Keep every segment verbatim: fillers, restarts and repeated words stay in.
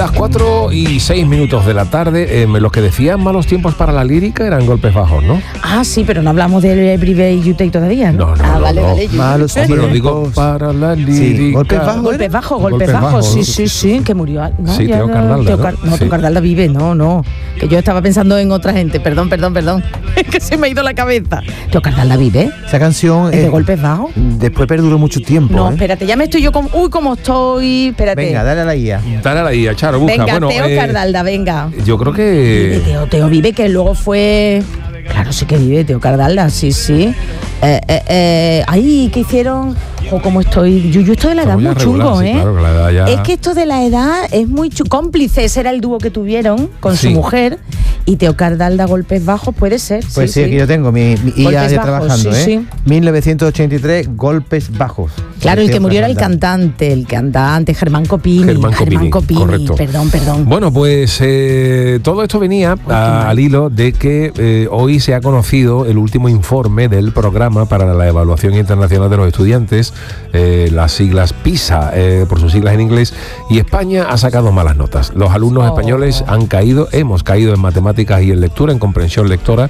Las cuatro y seis minutos de la tarde, eh, los que decían malos tiempos para la lírica eran golpes bajos, ¿no? Ah, sí, pero no hablamos del Everyday You Take todavía, ¿no? No, no, ah, no, vale, no. vale. Malos tiempos. Pero digo para la lírica. Sí, golpes bajos. Golpes bajos, golpes bajos, sí, sí, sí, que murió. No, sí, ya Teo no, Cardalda, Teo ¿no? Car- no, Sí. Teo Cardalda vive, no, no. Que yo estaba pensando en otra gente, perdón, perdón, perdón. Es que se me ha ido la cabeza. Teo Cardalda vive. Esa canción ¿Es de eh, golpes bajos? después perduró mucho tiempo. No, ¿eh? espérate, ya me estoy yo con... Uy, cómo estoy, espérate. Venga, dale a la guía. Dale a la guía, Charo, busca. Venga, bueno, Teo eh, Cardalda, venga. yo creo Vive, que... Teo, Teo vive, que luego fue... Claro, sí que vive, Teo Cardalda, sí, sí. Eh, eh, eh, ay, ¿qué hicieron? O como estoy... Yo, yo estoy de la edad Estamos ya muy regular, chungo, sí, ¿eh? claro, que la edad ya- Es que esto de la edad es muy chu- cómplices, era el dúo que tuvieron con Sí. su mujer. Y Teo Cardalda, golpes bajos, puede ser. Pues sí, sí, aquí yo tengo mi, mi I A Golpes ya bajos, trabajando, sí, ¿eh? sí. mil novecientos ochenta y tres, golpes bajos. Claro, el Teo que murió era el Cardalda. cantante, el cantante, Germán Copini. Germán Copini, correcto. Perdón, perdón. Bueno, pues eh, todo esto venía a- al hilo de que eh, hoy se ha conocido el último informe del programa para la evaluación internacional de los estudiantes, eh, las siglas PISA, eh, por sus siglas en inglés, y España ha sacado malas notas. Los alumnos Oh. españoles han caído, hemos caído en matemáticas y en lectura, en comprensión lectora,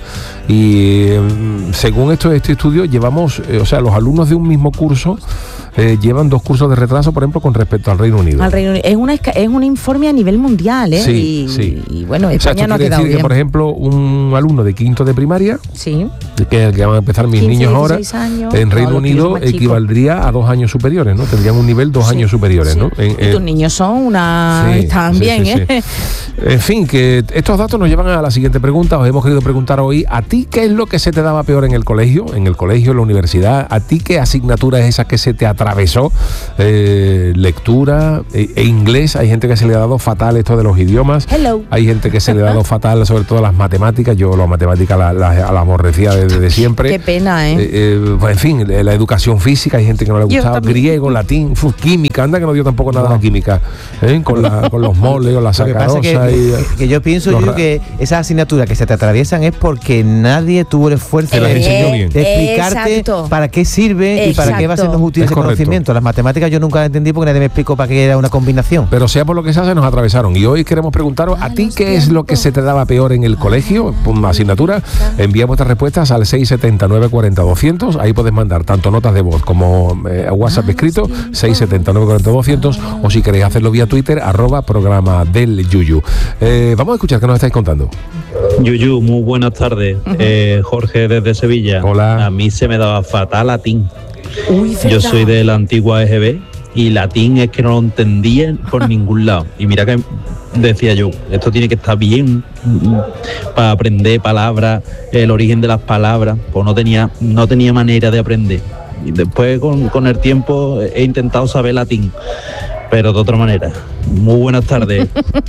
y eh, según esto, este estudio llevamos, eh, o sea, los alumnos de un mismo curso eh, llevan dos cursos de retraso, por ejemplo, con respecto al Reino Unido. Al Reino Unido. Es, una, esca- es un informe a nivel mundial, ¿eh? Sí, y, sí. y bueno, O sea, España esto no ha quiere quedado decir que, bien. por ejemplo, un alumno de quinto de primaria, Sí. que es el que van a empezar mis quince, niños ahora, dieciséis años, en no, Reino los tuyos Unido son más chicos. equivaldría a dos años superiores, ¿no? Tendrían un nivel dos Sí, años superiores, sí. ¿no? En- Y eh, tus niños son una... sí, Están sí, bien, sí, ¿eh? sí. En fin, que estos datos nos llevan a la siguiente pregunta. Os hemos querido preguntar hoy, ¿a ti qué es lo que se te daba peor en el colegio? En el colegio, en la universidad, ¿a ti qué asignatura es esa que se te atravesó? Eh, lectura e, e inglés. Hay gente que se le ha dado fatal esto de los idiomas. Hello. Hay gente que se le ha dado fatal sobre todo las matemáticas. Yo las matemáticas las la, la, la aborrecía desde de siempre. Qué pena, ¿eh? Eh, eh, pues, en fin, la educación física, hay gente que no le Yo gustaba, también. griego, latín, fu, química, anda que no dio tampoco nada No. la química, ¿eh? con, la, con los moles o la Lo que pasa sacarosa. es que, y, que- que yo pienso los yo ra- que esas asignaturas que se te atraviesan es porque nadie tuvo el esfuerzo Se las de, enseñó bien. de explicarte Exacto. para qué sirve y para qué va a ser los útiles Es de correcto. conocimiento. Las matemáticas yo nunca las entendí porque nadie me explicó para qué era una combinación. Pero sea por lo que sea, se nos atravesaron. Y hoy queremos preguntaros, ¿a ti qué es lo que se te daba peor en el colegio? Una asignatura. Envía vuestras respuestas al seis siete nueve cuatro cero doscientos. Ahí podés mandar tanto notas de voz como eh, WhatsApp escrito, seis siete nueve cuatro cero doscientos. O si queréis hacerlo vía Twitter, arroba programa del Yuyu. Eh, vamos a escuchar qué nos estáis contando. Yuyu, muy buenas tardes. Eh, Jorge desde Sevilla. Hola. A mí se me daba fatal latín. Uy, Yo verdad. soy de la antigua E G B y latín es que no lo entendía por ningún lado. Y mira que decía yo, esto tiene que estar bien mm, para aprender palabras, el origen de las palabras. Pues no tenía, no tenía manera de aprender. Y después con, con el tiempo he intentado saber latín, pero de otra manera. Muy buenas tardes.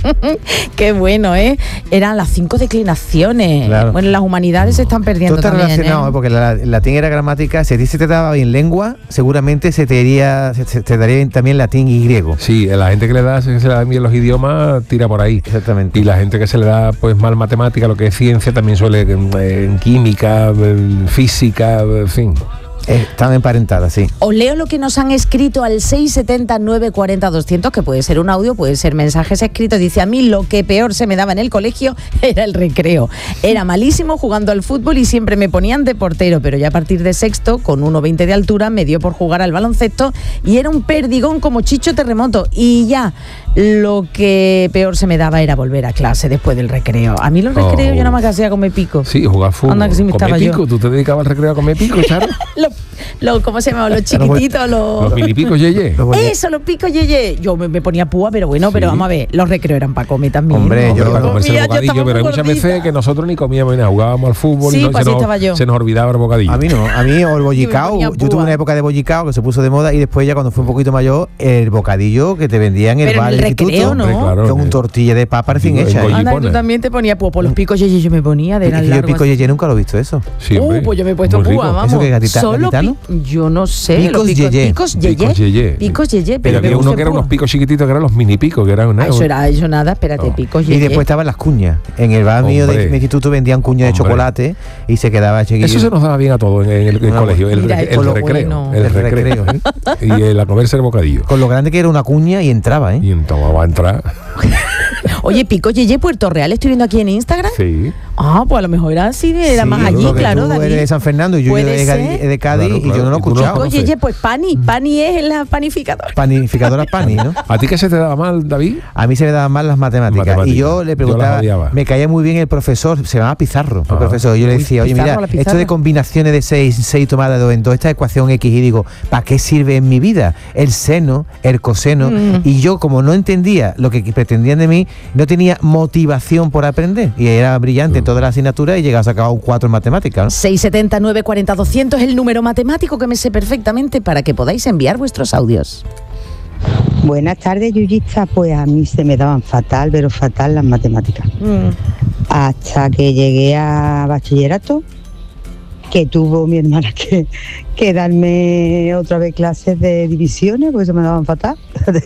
Qué bueno, ¿eh? Eran las cinco declinaciones. Claro. Bueno, las humanidades se están Todo perdiendo está también, relacionado, ¿eh? ¿eh? Porque la, el latín era gramática. Si a ti se te daba bien lengua, seguramente se te, iría, se, se te daría bien también latín y griego. Sí, la gente que le da, que se le da bien los idiomas, tira por ahí. Exactamente. Y la gente que se le da pues mal matemática, lo que es ciencia, también suele eh, en química, en física, en fin. Están emparentadas, sí. Os leo lo que nos han escrito al seis siete nueve cuatro cero doscientos, que puede ser un audio, puede ser mensajes escritos. Dice, a mí lo que peor se me daba en el colegio era el recreo. Era malísimo jugando al fútbol y siempre me ponían de portero, pero ya a partir de sexto, con uno veinte de altura, me dio por jugar al baloncesto y era un perdigón como Chicho Terremoto. Y ya, lo que peor se me daba era volver a clase después del recreo. A mí los recreos Oh. yo nada más que hacía comer pico. Sí, jugar fútbol. Anda, que sí me comer estaba yo. pico, ¿tú te dedicabas al recreo a comer pico, Charo? Los, los- ¿Cómo se llamaban? Los chiquititos, Los los... milipicos, yeye. Los bolle- Eso, los picos yeye. Yo me, me ponía púa, pero bueno, Sí. pero vamos a ver, los recreos eran para comer también. Hombre, ¿no? yo- Para comerse el Comía, yo bocadillo, estaba pero hay muy muchas gordita. veces que nosotros ni comíamos ni nada, jugábamos al fútbol Sí, y no, pues se, así nos, estaba yo. se nos olvidaba el bocadillo. A mí no, a mí o el bollicao, ponía yo tuve púa. una época de bollicao que se puso de moda y después ya cuando fui un poquito mayor, el bocadillo que te vendían en el Pero bar en el del instituto, recreo, ¿no? Hombre, claro, con que- un tortilla de papa recién Digo, hecha. en ¿eh? Goyi- Anda, Goyipona. tú también te ponías púa. Por los picos yeye yo me ponía de Es eran que yo largos pico así. yeye nunca lo he visto eso. Sí, Uh, hombre, pues yo me he puesto muy rico. púa, vamos. ¿Eso qué es gadita- Solo gaditano? pi- yo no sé. Picos los picos, yeye. Picos yeye. Picos yeye. Picos yeye, Pero pero me había uno gusta que eran púa. unos picos chiquititos que eran los mini picos, que eran una, Ah, eso era, eso nada, espérate, Oh. picos Y yeye. después estaban las cuñas. En el bar mío Hombre. de mi instituto vendían cuñas de Hombre. chocolate y se quedaba chiquillo. Eso se nos daba bien a todos en el, el Una- colegio, el, Mira, el con lo recreo, bueno. el El recreo, recreo, y el a comerse el bocadillo. Con lo grande que era una cuña y entraba, ¿eh? Y entonces va a entrar. Oye, Pico Yeye, Puerto Real, estoy viendo aquí en Instagram. Sí. Ah, pues a lo mejor era así, era Sí, más allí, porque claro, tú David. eres de San Fernando y yo Puede de, ser. Cádiz- de Cádiz Claro, y claro, yo no lo he y tú no escuchado. Pico Yeye, pues Pani, Pani es la panificadora. Panificadora Pani, ¿no? ¿A ti qué se te daba mal, David? A mí se me daban mal las matemáticas. Matemáticas. Y yo le Yo preguntaba, las odiaba. me caía muy bien el profesor, se llamaba Pizarro, el Ah. profesor. Yo le Uy, decía, oye, Pizarro, mira, la esto Pizarro. de combinaciones de seis, seis tomadas de dos en dos, esta ecuación X, y digo, ¿para qué sirve en mi vida? El seno, el coseno. Mm. Y yo, como no entendía lo que pretendían de mí, no tenía motivación por aprender. Y era brillante en toda la asignatura y llegaba a sacar un cuatro en matemáticas, ¿no? seis setenta, nueve cuarenta, doscientos es el número matemático que me sé perfectamente para que podáis enviar vuestros audios. Buenas tardes, Yuyista. Pues a mí se me daban fatal, pero fatal las matemáticas. Hasta que llegué a bachillerato, que tuvo mi hermana que, que darme otra vez clases de divisiones, porque se me daban fatal.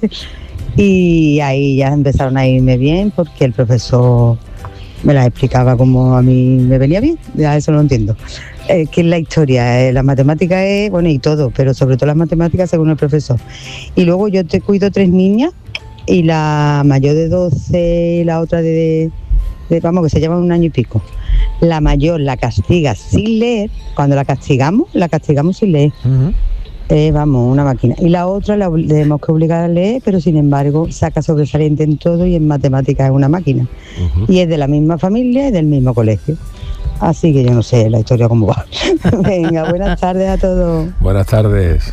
Y ahí ya empezaron a irme bien, porque el profesor me las explicaba como a mí me venía bien. Ya eso no lo entiendo. Eh, ¿Qué es la historia? Eh, la matemática es, bueno, y todo, pero sobre todo las matemáticas según el profesor. Y luego yo te cuido tres niñas, y la mayor de doce y la otra de, de, vamos, que se llevan un año y pico. La mayor la castiga sin leer, cuando la castigamos, la castigamos sin leer. Ujú. Eh, vamos, una máquina. Y la otra la obli- tenemos que obligar a leer, pero sin embargo saca sobresaliente en todo y en matemáticas es una máquina. Ujú. Y es de la misma familia y del mismo colegio. Así que yo no sé la historia cómo va. Venga, buenas tardes a todos. Buenas tardes.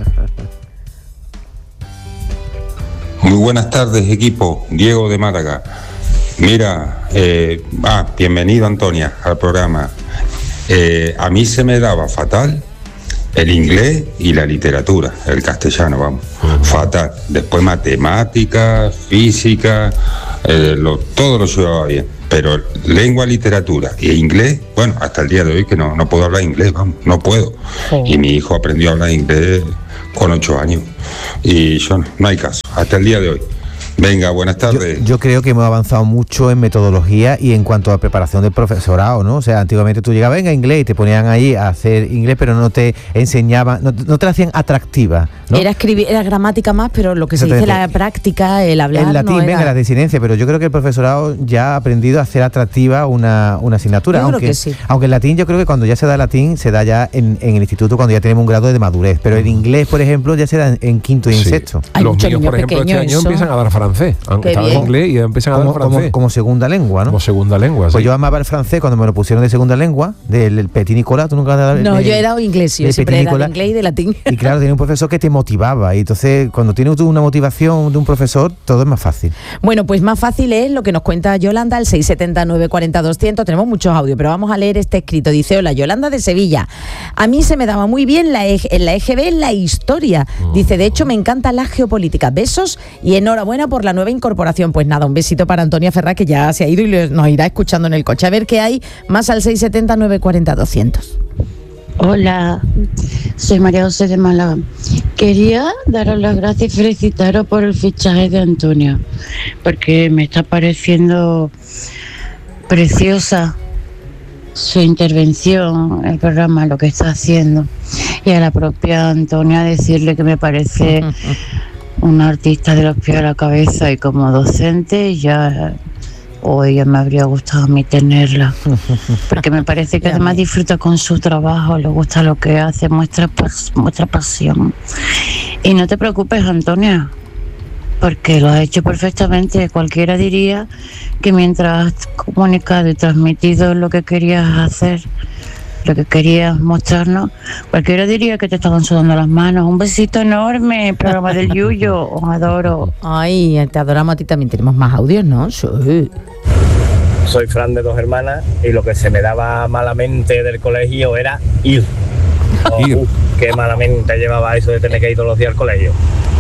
Muy buenas tardes, equipo. Diego de Málaga. Mira, eh, ah, bienvenido, Antonia, al programa. Eh, a mí se me daba fatal el inglés y la literatura, el castellano, vamos, fatal. Después matemáticas, física, eh, lo, todo lo llevaba bien. Pero lengua, literatura e inglés, bueno, hasta el día de hoy que no, no puedo hablar inglés, vamos, no puedo. Y mi hijo aprendió a hablar inglés con ocho años. Y yo no, no hay caso, hasta el día de hoy. Venga, buenas Yo, tardes. yo creo que hemos avanzado mucho en metodología y en cuanto a preparación del profesorado, ¿no? O sea, antiguamente tú llegabas, venga, inglés, y te ponían ahí a hacer inglés, pero no te enseñaban, no, no te la hacían atractiva, ¿no? Era escribir, era gramática más, pero lo que se dice Exactamente. la práctica, el hablar, El latín, no era... venga, la desinencia, pero yo creo que el profesorado ya ha aprendido a hacer atractiva una, una asignatura. Yo creo aunque, que sí. aunque el latín, yo creo que cuando ya se da latín, se da ya en, en el instituto cuando ya tenemos un grado de madurez. Pero el inglés, por ejemplo, ya se da en, en quinto y en Sí. sexto. Hay Los muchos niños, por niños ejemplo, este pequeños, año eso. empiezan a dar francés. Qué Estaban en bien. inglés y ya empiezan a dar Como, francés. como, como segunda lengua, ¿no? Como segunda lengua. Pues sí. yo amaba el francés cuando me lo pusieron de segunda lengua, del el Petit Nicolas, tú nunca has dado el- No, el- yo era inglés, yo el siempre Petit era de Nicolas. inglés y de latín. Y claro, tenía un profesor que te motivaba. Y entonces, cuando tienes tú una motivación de un profesor, todo es más fácil. Bueno, pues más fácil es lo que nos cuenta Yolanda al seis setenta, nueve cuarenta, doscientos. Tenemos muchos audios, pero vamos a leer este escrito. Dice, hola, Yolanda de Sevilla. A mí se me daba muy bien la E G- en la E G B la historia. Dice, de hecho, me encanta la geopolítica. Besos y enhorabuena por la nueva incorporación. Pues nada, un besito para Antonia Ferrá, que ya se ha ido y le- nos irá escuchando en el coche. A ver qué hay más al seis setenta, nueve cuarenta, doscientos. Hola, soy María José de Málaga. Quería daros las gracias y felicitaros por el fichaje de Antonio, porque me está pareciendo preciosa su intervención, el programa, lo que está haciendo. Y a la propia Antonia decirle que me parece una artista de los pies a la cabeza, y como docente ya... o ella me habría gustado a mí tenerla, porque me parece que además disfruta con su trabajo, le gusta lo que hace, muestra, pas- muestra pasión. Y no te preocupes, Antonia, porque lo has hecho perfectamente. Cualquiera diría que mientras has comunicado y transmitido lo que querías hacer, lo que querías mostrarnos, cualquiera diría que te estaban sudando las manos. Un besito enorme, programa del Yuyo, os adoro. Ay, te adoramos a ti también. Tenemos más audios, ¿no? Sí. Soy Fran de Dos Hermanas y lo que se me daba malamente del colegio era ir. Oh, Ir. uf, qué malamente llevaba eso de tener que ir todos los días al colegio.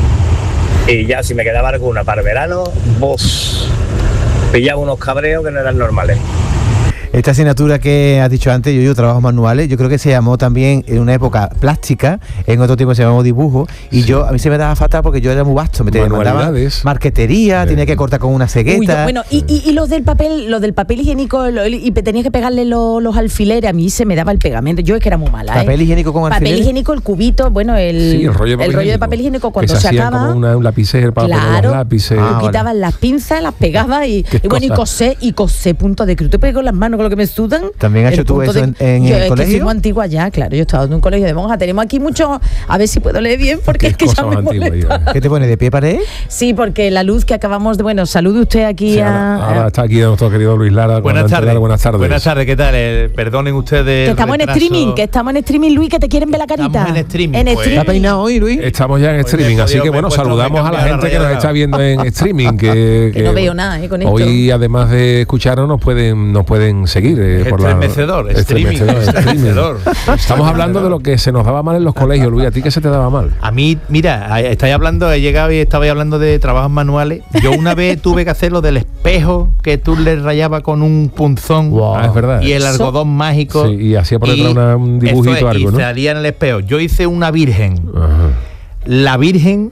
Y ya si me quedaba alguna para el verano, vos pillaba unos cabreos que no eran normales. Esta asignatura que has dicho antes, yo, yo trabajos manuales, yo creo que se llamó también en una época plástica, en otro tiempo se llamó dibujo, y sí. yo a mí se me daba fatal porque yo era muy vasto, me mandaba marquetería, eh. tenía que cortar con una cegueta. Uy, yo, bueno, y, y, y los del papel, los del papel higiénico, lo, y tenías que pegarle lo, los alfileres, a mí se me daba el pegamento, yo es que era muy mala. ¿Papel ¿eh? higiénico con alfileres? Papel higiénico, el cubito, bueno, el, sí, el, rollo, de el rollo de papel higiénico cuando se, se acaba. Como una, un lapicero para claro, poner los lápices. Ah, quitaban vale. las pinzas, las pegaba y, y bueno, y cosé, y cosé punto de cruz. Te pego las manos con lo que me sudan. ¿También has hecho tú eso de, en, en yo, el es colegio? Que soy muy antigua ya, claro. Yo he estado en un colegio de monjas. Tenemos aquí mucho. A ver si puedo leer bien, porque es que ya me molesta. ¿Qué te pone, de pie pared? Sí, porque la luz que acabamos de. Bueno, salude usted aquí sí, a. Ahora, ahora está aquí nuestro querido Luis Lara. Buenas tardes. Buenas tardes. Buenas tardes, ¿qué tal? Eh, perdonen ustedes. Que estamos retraso. en streaming, que estamos en streaming, Luis, que te quieren ver la carita. Estamos en streaming. En pues. streaming. ¿Está peinado hoy, Luis? Estamos ya en streaming, así que bueno, saludamos a la gente que nos está viendo en streaming. Que, que no veo nada eh, con esto. Hoy, además de escucharnos, nos pueden, nos pueden seguir. Eh, por estremecedor, la, streaming. Estremecedor. Estamos hablando de lo que se nos daba mal en los colegios, Luis. ¿A ti qué se te daba mal? A mí, mira, estáis hablando, he llegado y estabais hablando de trabajos manuales. Yo una vez tuve que hacer lo del espejo que tú le rayabas con un punzón. Wow. Ah, es verdad. Y el algodón mágico. Sí, y hacía por detrás una, un dibujito es, algo, y ¿no? Y salía en el espejo. Yo hice una virgen. Ajá. La virgen...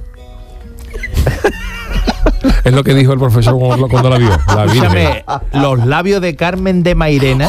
Es lo que dijo el profesor cuando la vio. La Escúchame, los labios de Carmen de Mairena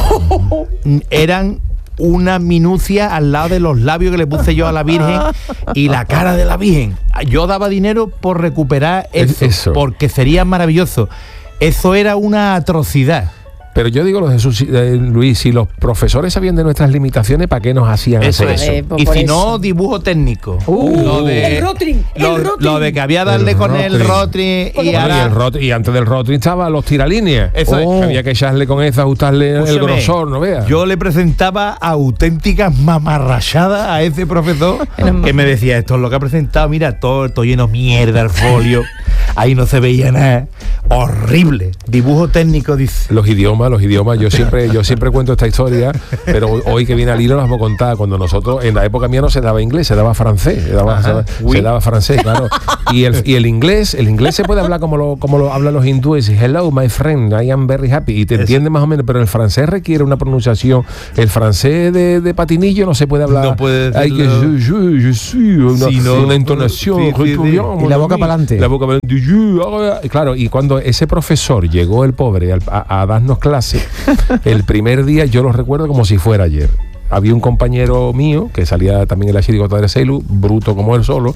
eran una minucia al lado de los labios que le puse yo a la Virgen y la cara de la Virgen. Yo daba dinero por recuperar eso, eso. porque sería maravilloso. Eso era una atrocidad. Pero yo digo, Jesús, eh, Luis, si los profesores sabían de nuestras limitaciones, ¿para qué nos hacían eso, hacer eso? Eh, y si eso. no, dibujo técnico. Uh, lo de, el rotring, lo, el rotring. Lo de que había darle el con rotring. el rotring y, bueno, ahora... y, el rot, y antes del rotring estaban los tiralíneas. Eso oh, es. Había que echarle con eso, ajustarle Escúchame, el grosor, ¿no veas? Yo le presentaba auténticas mamarrachadas a ese profesor que me decía, esto es lo que ha presentado, mira, todo, todo lleno de mierda el folio. Ahí no se veía nada. Horrible. Dibujo técnico, dice. Los idiomas, los idiomas, yo siempre, yo siempre cuento esta historia, pero hoy que viene al hilo las vamos a contar. Cuando nosotros, en la época mía no se daba inglés, se daba francés. Se daba, se daba, se daba francés, claro. Y el, y el inglés, el inglés se puede hablar como lo, como lo hablan los hindúes. Hello, my friend, I am very happy. Y te entiende más o menos, pero el francés requiere una pronunciación. El francés de, de patinillo no se puede hablar. No puede decirlo. Hay que yo, yo, yo soy, una, sí, no, una entonación. Sí, sí, sí. Y la boca para adelante. La boca para adelante. Claro, y cuando ese profesor llegó, el pobre, a, a, a darnos clase, el primer día yo lo recuerdo como si fuera ayer. Había un compañero mío que salía también en la chirigota de Seilu, bruto como él solo,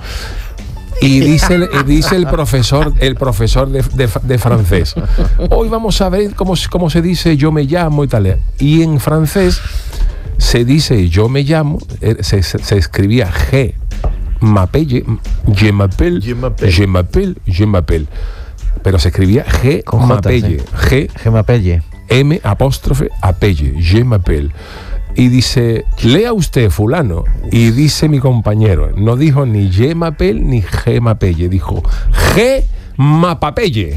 y dice el, dice el profesor el profesor de, de, de francés, hoy vamos a ver cómo, cómo se dice yo me llamo y tal. Y en francés se dice yo me llamo, se, se, se escribía G, m'appelle, je m'appelle, je m'appelle, je m'appelle. Pero se escribía G m'appelle, G, G m'appelle, M apóstrofe appelle, je m'appelle. Y dice, lea usted fulano. Y dice mi compañero, no dijo ni je m'appelle ni G m'appelle, dijo G m'apapelle.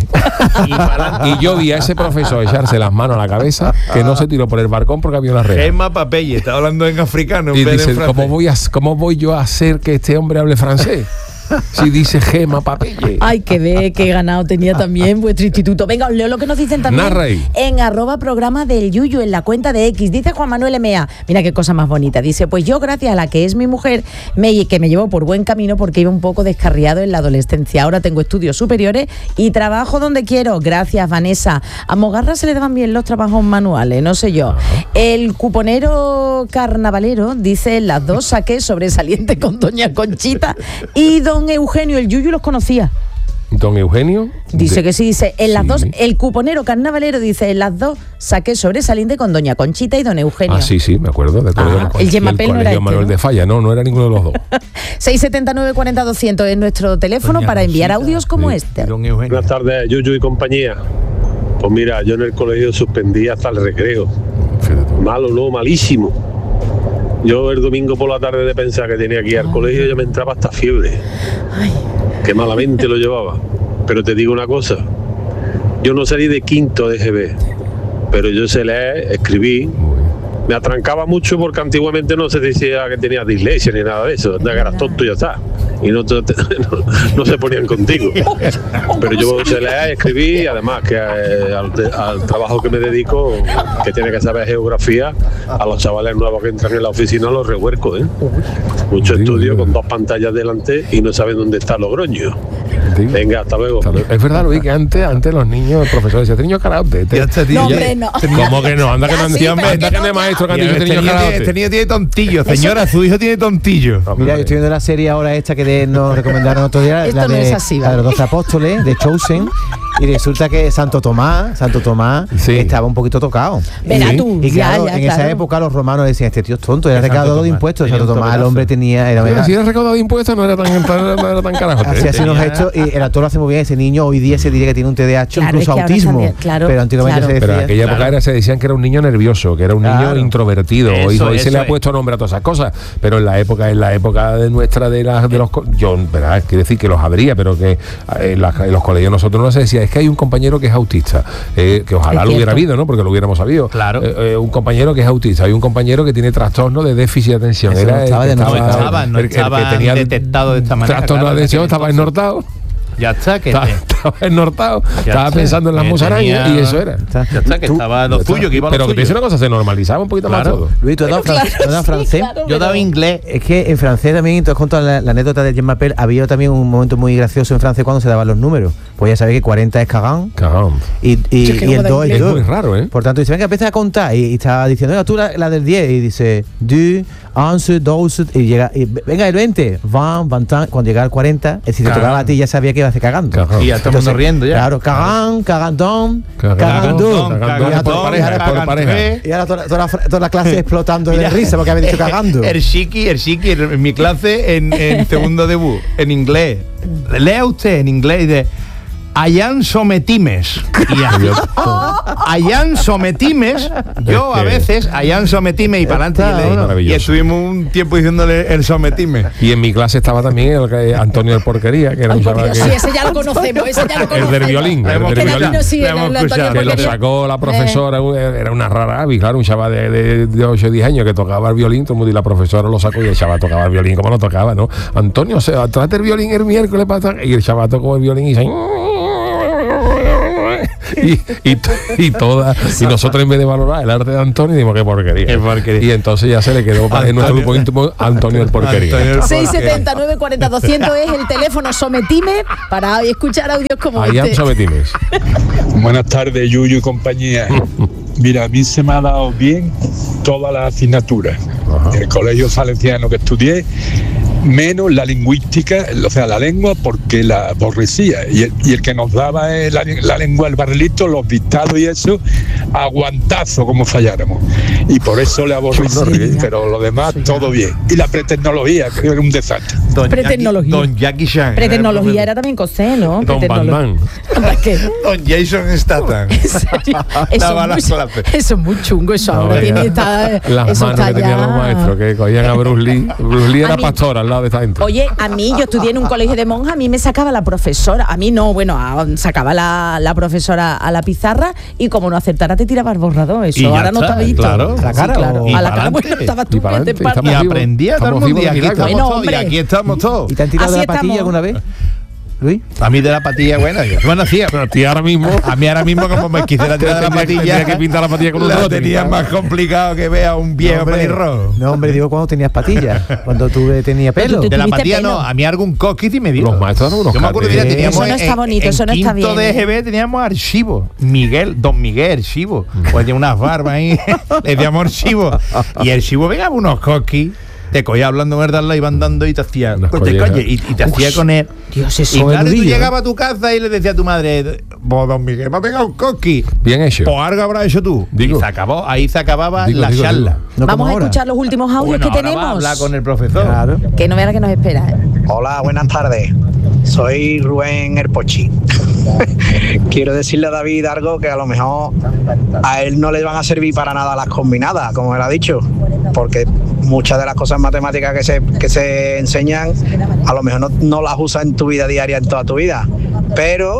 y, y yo vi a ese profesor echarse las manos a la cabeza, que no se tiró por el balcón porque había una red. G m'apapelle, está hablando en africano. En y vez dice, de en ¿cómo voy, a, ¿cómo voy yo a hacer que este hombre hable francés? Si dice G m'apapelle. Ay, que ve, qué ganado tenía también vuestro instituto. Venga, os leo lo que nos dicen también Narrey. en arroba programa del Yuyu, en la cuenta de X. Dice Juan Manuel M A, mira qué cosa más bonita. Dice, pues yo, gracias a la que es mi mujer, me, que me llevó por buen camino porque iba un poco descarriado en la adolescencia. Ahora tengo estudios superiores y trabajo donde quiero. Gracias, Vanessa. A Mogarra se le daban bien los trabajos manuales, no sé yo. El cuponero carnavalero dice, las dos saqué sobresaliente con doña Conchita y don Eugenio, el Yuyu los conocía. Don Eugenio dice de... que sí, dice en las sí. dos, el cuponero carnavalero dice en las dos saqué sobresaliente con doña Conchita y don Eugenio. Ah, sí, sí, me acuerdo. De ah, el Gemapel no era este, Manuel ¿no? de Falla, no, no era ninguno de los dos. seis siete nueve cuarenta doscientos es nuestro teléfono doña para enviar Conchita, audios como sí. este. Don Eugenio. Buenas tardes, Yuyu y compañía. Pues mira, yo en el colegio suspendí hasta el recreo. Malo, no, malísimo. Yo el domingo por la tarde de pensar que tenía que ir al colegio, ya me entraba hasta fiebre. Ay. Que malamente lo llevaba. Pero te digo una cosa, yo no salí de quinto de G B, pero yo sé leer, escribí. Me atrancaba mucho porque antiguamente no se decía que tenía dislexia ni nada de eso, de que eras tonto y ya está. y no, te, no, no se ponían contigo. Pero yo sé leer, escribir, y además que eh, al, al trabajo que me dedico, que tiene que saber geografía, a los chavales nuevos que entran en la oficina los rehuerco, ¿eh? Mucho estudio con dos pantallas delante y no saben dónde está Logroño. Venga, hasta luego. Es verdad, Luis, que antes, antes los niños, el profesor decía, este niño karate. Este, ya está, tío, no, ya, hombre, no. ¿Cómo que no? Anda que no entiende, anda que no es maestro que ha dicho este niño karate. Este niño tiene tontillo, señora, su hijo tiene tontillo. Mira, yo estoy viendo la serie ahora esta que de, nos recomendaron otro día, Esto la no de, es así, la de los doce apóstoles, de Chosen, y resulta que Santo Tomás, Santo Tomás Sí. estaba un poquito tocado. Verá Sí. tú, Y claro, ya, ya, en claro. esa época los romanos decían, este tío es tonto, era Santo recaudador de Tomás, impuestos. tenía Santo un Tomás, el tobellazo. hombre tenía, era, Pero era- si era recaudado de impuestos no era tan, no era tan carajote. Así así nos ha hecho, y el actor lo hace muy bien. Ese niño hoy día se diría que tiene un T D A H, Claro, incluso es que ahora autismo. también, claro, pero antiguamente claro. se decía. Pero en aquella época Claro. era, se decían que era un niño nervioso, que era un niño Claro. introvertido. Eso, Hoy, hoy se eso le ha es. puesto nombre a todas esas cosas. Pero en la época, en la época de nuestra de las de los co- yo, verdad, quiere decir que los habría, pero que eh, en, la- en los colegios nosotros no se decía, es que hay un compañero que es autista, eh, que ojalá Es lo hubiera cierto. habido, ¿no? Porque lo hubiéramos sabido. Claro. Eh, eh, un compañero que es autista, hay un compañero que tiene trastorno de déficit de atención. Eso no Era el estaba que de No estaba- estaba, no el que- el que estaba tenía detectado de esta manera. trastorno claro, de atención, en aquel estaba entonces. ennortado. Ya está, que Estaba, estaba ennortado, estaba está, pensando en las que musarañas tenía- y eso era. Está. Ya está, que Tú- estaba lo suyo, que iba a lo Pero que te suyo. dice una cosa, se normalizaba un poquito Claro. más todo. Luis, ¿tú has dado, Pero fran- claro, tú has dado sí, francés? claro. Yo daba inglés. Es que en francés también, entonces junto a la, la anécdota de Jean Mapel, había también un momento muy gracioso en francés cuando se daban los números. Pues ya sabéis que cuarenta es cagán Cagón. y, y, Yo es que y no el me da dos es inglés. Es deux. muy raro, ¿eh? Por tanto, dice, venga, empieza a contar. Y, y estaba diciendo, venga, tú la, la del diez. Y dice, deux, onze, douze. Y llega, y, venga, el veinte. vingt, vingt. Cuando llegaba al cuarenta, es decir, te Cagán. tocaba a ti, ya sabía que ibas a hacer cagando. Cagán. Y ya estamos Entonces, riendo ya. Claro, cagán, cagandón, Cagandón, cagandón. cagandón, Y ahora por to- pareja, y ahora- por pareja. Y ahora toda, toda la, fra- toda la clase explotando Mira. de risa porque había dicho cagando. El chiqui, el chiqui, en mi clase en, en segundo debut, en inglés. Lea usted en inglés y dice, Allán sometimes. Y así, Allán sometimes. Yo a Es que- veces, Allán sometime y para Está, adelante. Y, maravilloso. estuvimos un tiempo diciéndole el sometime. Y en mi clase estaba también el que- Antonio el Porquería, que era Ay, un por chaval Dios, que, sí, ese ya lo conocemos, ese ya lo el conocemos. del violín, el Hemos del Que escuchado. violín. David no sigue, Lo hemos el Antonio escuchado. Que lo Porquería. sacó la profesora, era una rara avis, claro, un chaval de, de, de ocho o diez años que tocaba el violín, todo el mundo, y la profesora lo sacó y el chaval tocaba el violín, como lo tocaba, ¿no? Antonio, o sea, trate el violín el miércoles para tocar", y el chaval tocó el violín y dice, y, y, y toda y nosotros en vez de valorar el arte de Antonio dimos que porquería. Qué porquería. Y entonces ya se le quedó para en nuestro grupo íntimo Antonio el Porquería. Antonio el seis setenta, nueve cuarenta, doscientos es el teléfono Sometime para escuchar audios como Ahí este. sometines. Buenas tardes, Yuyu y compañía. Mira, a mí se me ha dado bien todas las asignaturas. Ajá. El colegio salesiano que estudié, menos la lingüística, o sea, la lengua, porque la aborrecía. Y el, y el que nos daba eh, la, la lengua, el barrilito, los dictados y eso, aguantazo como falláramos. Y por eso le aborrecí, pero lo demás todo bien. Y la pretecnología, creo que era un desastre. Don Pretecnología. Jackie- Don Jackie Chan. Pretecnología era también cosé, ¿no? Don Pretecnolo- Batman. Anda, ¿qué? Don Jason Statham. En serio, eso, Daba es las muy, clases. eso es muy chungo, eso No, ahora vaya. tiene está, Las eso manos está que tenían ya- los maestros, que cogían a Bruce Lee. Bruce Lee A era mí- pastor al lado de esta gente. Oye, a mí, yo estudié en un colegio de monjas, a mí me sacaba la profesora, a mí no, bueno, a- sacaba la, la profesora a la pizarra y como no acertara te tiraba el borrador, eso Y ya ahora no está, está visto. claro. ¿A la cara claro. o- Y a la para cara, bueno, adelante. estabas tú Y para bien de adelante, espalda. Y Estamos vivos. aprendía todo el Estamos mundo. Y vivos de aquí milagro. estamos Bueno, todos. Y hombre. aquí estamos todos. ¿Y te han tirado Así de la patilla estamos. alguna vez? Luis. A mí de la patilla, bueno, yo bueno, hacía, pero A ti ahora mismo. a mí ahora mismo como me quisiera tirar de la Tendría que- patilla, tendría que pintar la patilla con un la roto, tenía claro. más complicado que vea un viejo hombre, pelirrojo. no, hombre, digo cuando tenías patillas. Cuando tú tenías pelo. Tú te- De la ¿Tuviste patilla pelo? no, a mí algún coquis sí me dio. Los maestros dan unos Yo me acuerdo, cates. mira, teníamos Eso no está en- bonito, en eso no está quinto bien. de E G B teníamos archivo. Miguel, don Miguel, archivo. Pues tenía unas barbas ahí, le decíamos archivo. Y el archivo venga unos coquis. Te cogía hablando verdad, la iban dando y te hacía Unas te collejas. colle, y, y te hacía con él. Dios, eso Y con el claro, tú nudillo, llegabas a tu casa y le decías a tu madre, vos, don Miguel, me ha pegado un coqui. Bien hecho. Pues algo habrás hecho tú. Digo. Y se acabó, ahí se acababa Digo, la digo, charla. digo. No Vamos como a ahora. escuchar los últimos audios Bueno, que ahora va a tenemos. hablar con el profesor. Claro. Que no vea la que nos espera. ¿eh? Hola, buenas tardes. Soy Rubén Herpochi. Quiero decirle a David algo que a lo mejor a él no le van a servir para nada las combinadas, como él ha dicho, porque muchas de las cosas matemáticas que se, que se enseñan a lo mejor no, no las usas en tu vida diaria, en toda tu vida, pero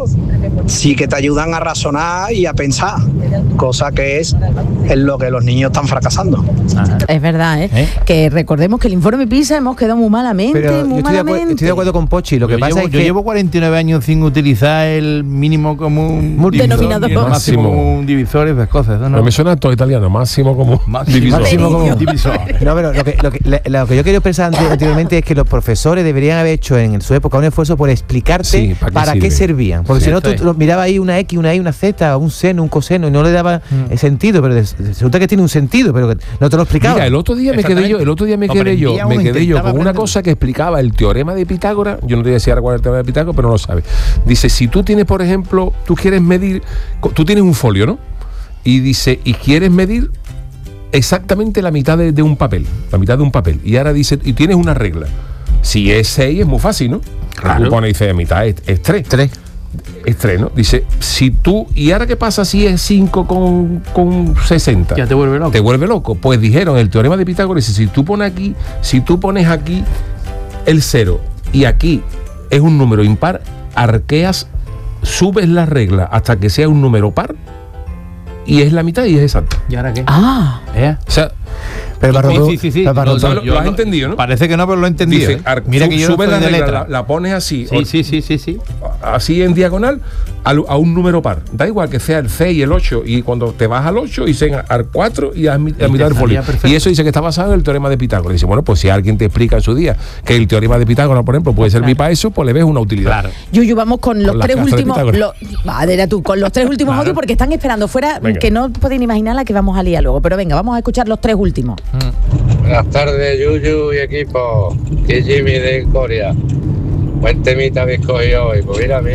sí que te ayudan a razonar y a pensar, cosa que es en lo que los niños están fracasando. Ajá. Es verdad, ¿eh? ¿eh? Que recordemos que el informe PISA hemos quedado muy malamente, Pero muy yo estoy, malamente. De estoy de acuerdo con Pochi, lo que yo pasa llevo, es yo que... llevo cuarenta y nueve años sin utilizar el mínimo común denominador. divisor, máximo común divisor y esas cosas. ¿no? Pero me suena todo italiano, máximo común divisor. Máximo común divisor. No, pero lo que, lo, que, lo que yo quería pensar anteriormente es que los profesores deberían haber hecho en su época un esfuerzo por explicarte sí, para, qué, para qué servían. Porque sí, si no, tú, tú mirabas ahí una X, una Y, una Z, un seno, un coseno y no le daba mm. sentido, pero resulta que tiene un sentido, pero no te lo explicaba. Mira, el otro día me quedé yo, el otro día me quedé yo, me quedé yo con una cosa que explicaba el teorema de Pitágoras. Yo no te voy a decir ahora cuál es el teorema de Pitágoras, pero no lo sabes. Dice, si tú tienes, por ejemplo, tú quieres medir, tú tienes un folio, ¿no? Y dice, y quieres medir exactamente la mitad de, de un papel, la mitad de un papel. Y ahora dice, y tienes una regla. Si es seis es muy fácil, ¿no? Claro. Tú pones y dice, la mitad es, es tres. Tres. Es tres, ¿no? Dice, si tú, ¿y ahora qué pasa si es cinco con, con sesenta? Ya te vuelve loco. Te vuelve loco. Pues dijeron, el teorema de Pitágoras dice, si tú pones aquí, si tú pones aquí el cero y aquí es un número impar, arqueas, subes la regla hasta que sea un número par y es la mitad y es exacto. ¿Y ahora qué? Ah. ¿Eh? O sea, pero para sí, tú, sí, sí, sí. Para Lo, tú, lo, lo has entendido, ¿no? Parece que no, pero lo he entendido. Dice, ¿eh? Mira que yo subes no la de regla, letra. La, la pones así. Sí, o, sí, sí, sí, sí. Así en diagonal a, a un número par. Da igual que sea el seis y el ocho. Y cuando te vas al ocho, dicen al cuatro y a, a mitad del folio. Y eso dice que está basado en el teorema de Pitágoras. Dice, bueno, pues si alguien te explica en su día que el teorema de Pitágoras, por ejemplo, puede servir claro. para eso, pues le ves una utilidad. Claro. Yuyu, vamos con los con tres últimos. Lo, madera tú, con los tres últimos claro. audios porque están esperando fuera, venga. Que no pueden imaginar la que vamos a liar luego. Pero venga, vamos a escuchar los tres últimos. Mm. Buenas tardes, Yuyu y equipo. Que Jimmy de Corea. Buen temita habéis cogido hoy. Pues mira, a mí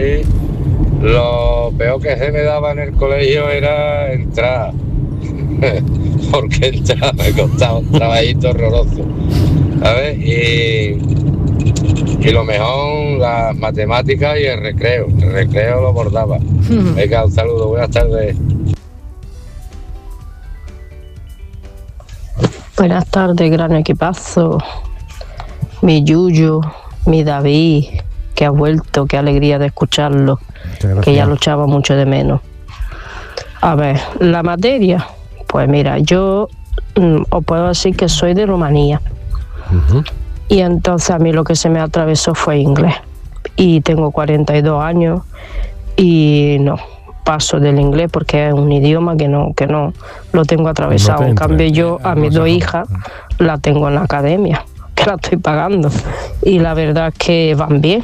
lo peor que se me daba en el colegio era entrar. Porque entrar me costaba un trabajito horroroso. ¿Sabes? Y, y lo mejor, las matemáticas y el recreo. El recreo lo bordaba. Venga, un saludo. Buenas tardes. Buenas tardes, gran equipazo. Mi Yuyu, mi David, que ha vuelto, qué alegría de escucharlo, que ya lo echaba mucho de menos. A ver, la materia, pues mira, yo mm, os puedo decir que soy de Rumanía. Uh-huh. Y entonces a mí lo que se me atravesó fue inglés. Y tengo cuarenta y dos años y no. Paso del inglés porque es un idioma que no que no lo tengo atravesado. No en cambio yo a mis dos hijas la tengo en la academia, que la estoy pagando y la verdad es que van bien.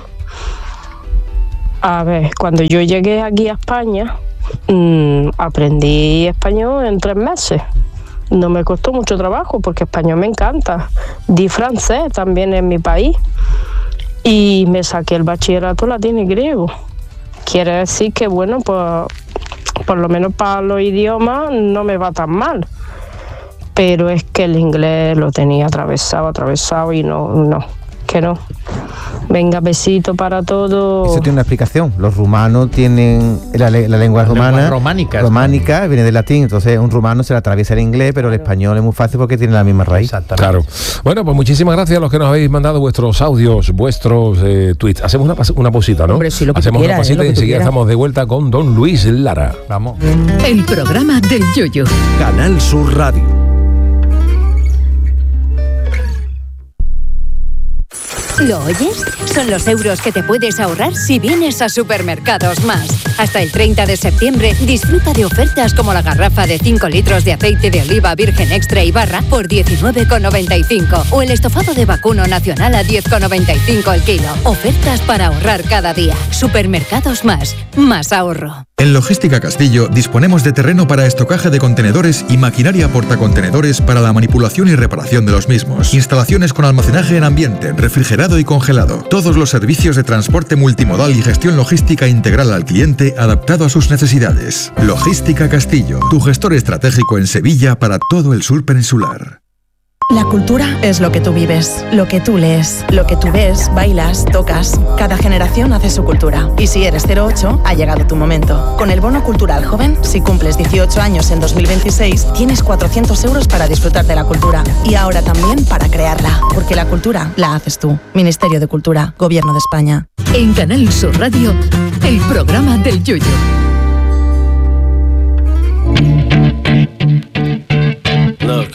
A ver, cuando yo llegué aquí a España mmm, aprendí español en tres meses. No me costó mucho trabajo porque español me encanta. Di francés también en mi país y me saqué el bachillerato latín y griego. Quiere decir que, bueno, pues por lo menos para los idiomas no me va tan mal. Pero es que el inglés lo tenía atravesado, atravesado y no, no, que no. Venga, besito para todos. Eso tiene una explicación. Los rumanos tienen la, la lengua rumana, románica, románica viene del latín, entonces un rumano se le atraviesa el inglés, pero el español es muy fácil porque tiene la misma raíz. Claro. Bueno, pues muchísimas gracias a los que nos habéis mandado vuestros audios, vuestros eh, tweets. Hacemos una, una pausita, ¿no? Hombre, sí, lo que Hacemos quieras, una pausita eh, y enseguida estamos de vuelta con don Luis Lara. Vamos. El programa del Yoyo. Canal Sur Radio. ¿Lo oyes? Son los euros que te puedes ahorrar si vienes a Supermercados Más. Hasta el treinta de septiembre disfruta de ofertas como la garrafa de cinco litros de aceite de oliva virgen extra y barra por diecinueve con noventa y cinco o el estofado de vacuno nacional a diez con noventa y cinco el kilo. Ofertas para ahorrar cada día. Supermercados Más. Más ahorro. En Logística Castillo disponemos de terreno para estocaje de contenedores y maquinaria portacontenedores para la manipulación y reparación de los mismos. Instalaciones con almacenaje en ambiente, refrigerado y congelado. Todos los servicios de transporte multimodal y gestión logística integral al cliente adaptado a sus necesidades. Logística Castillo, tu gestor estratégico en Sevilla para todo el sur peninsular. La cultura es lo que tú vives, lo que tú lees, lo que tú ves, bailas, tocas. Cada generación hace su cultura. Y si eres cero ocho, ha llegado tu momento. Con el Bono Cultural Joven, si cumples dieciocho años en dos mil veintiséis, tienes cuatrocientos euros para disfrutar de la cultura. Y ahora también para crearla. Porque la cultura la haces tú. Ministerio de Cultura, Gobierno de España. En Canal Sur Radio, el programa del Yoyo. Look,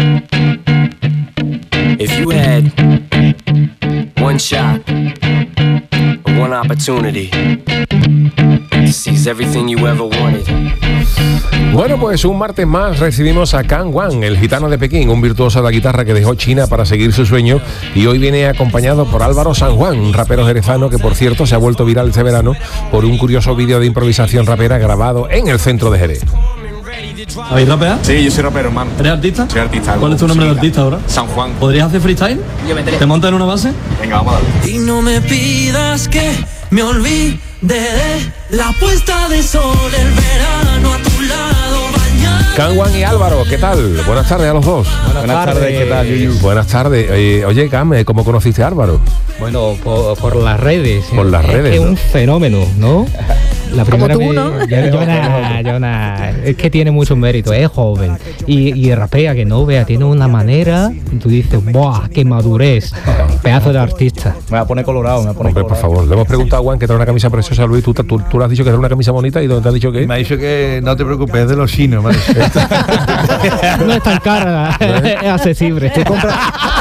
if you had one shot, one opportunity to seize everything you ever wanted. Bueno, pues un martes más recibimos a Kang Wang, el gitano de Pekín, un virtuoso de la guitarra que dejó China para seguir su sueño, y hoy viene acompañado por Álvaro San Juan, un rapero jerezano que, por cierto, se ha vuelto viral este verano por un curioso vídeo de improvisación rapera grabado en el centro de Jerez. ¿Habéis rapeado? Sí, yo soy rapero, hermano. ¿Eres artista? Soy artista. ¿Cuál es tu nombre de artista ahora? San Juan. ¿Podrías hacer freestyle? Yo me ¿Te montas en una base? Venga, vamos a darle. Y no me pidas que me olvide de la puesta de sol, el verano a tu lado bañado. Kang Wang y Álvaro, ¿qué tal? Buenas tardes a los dos. Buenas, Buenas tardes. tardes, ¿qué tal, Yuyu? Buenas tardes. Eh, oye, Cam, ¿cómo conociste a Álvaro? Bueno, por, por las redes. Por las es redes. Es ¿no? un fenómeno, ¿no? La primera Como tú, vez, ¿no? Yo, yo, nah, yo nah, es que tiene mucho mérito, es joven y, y rapea que no vea, tiene una manera, tú dices, ¡buah, qué madurez! Pedazo de artista. Me voy a poner colorado, me voy a poner Hombre, colorado. por favor, le hemos preguntado a Juan que trae una camisa preciosa, Luis, tú, tú, tú le has dicho que era una camisa bonita y ¿dónde te has dicho que? Me ha dicho que no te preocupes, es de los chinos, ¿vale? No es tan cara, es accesible. ¿Tú compras?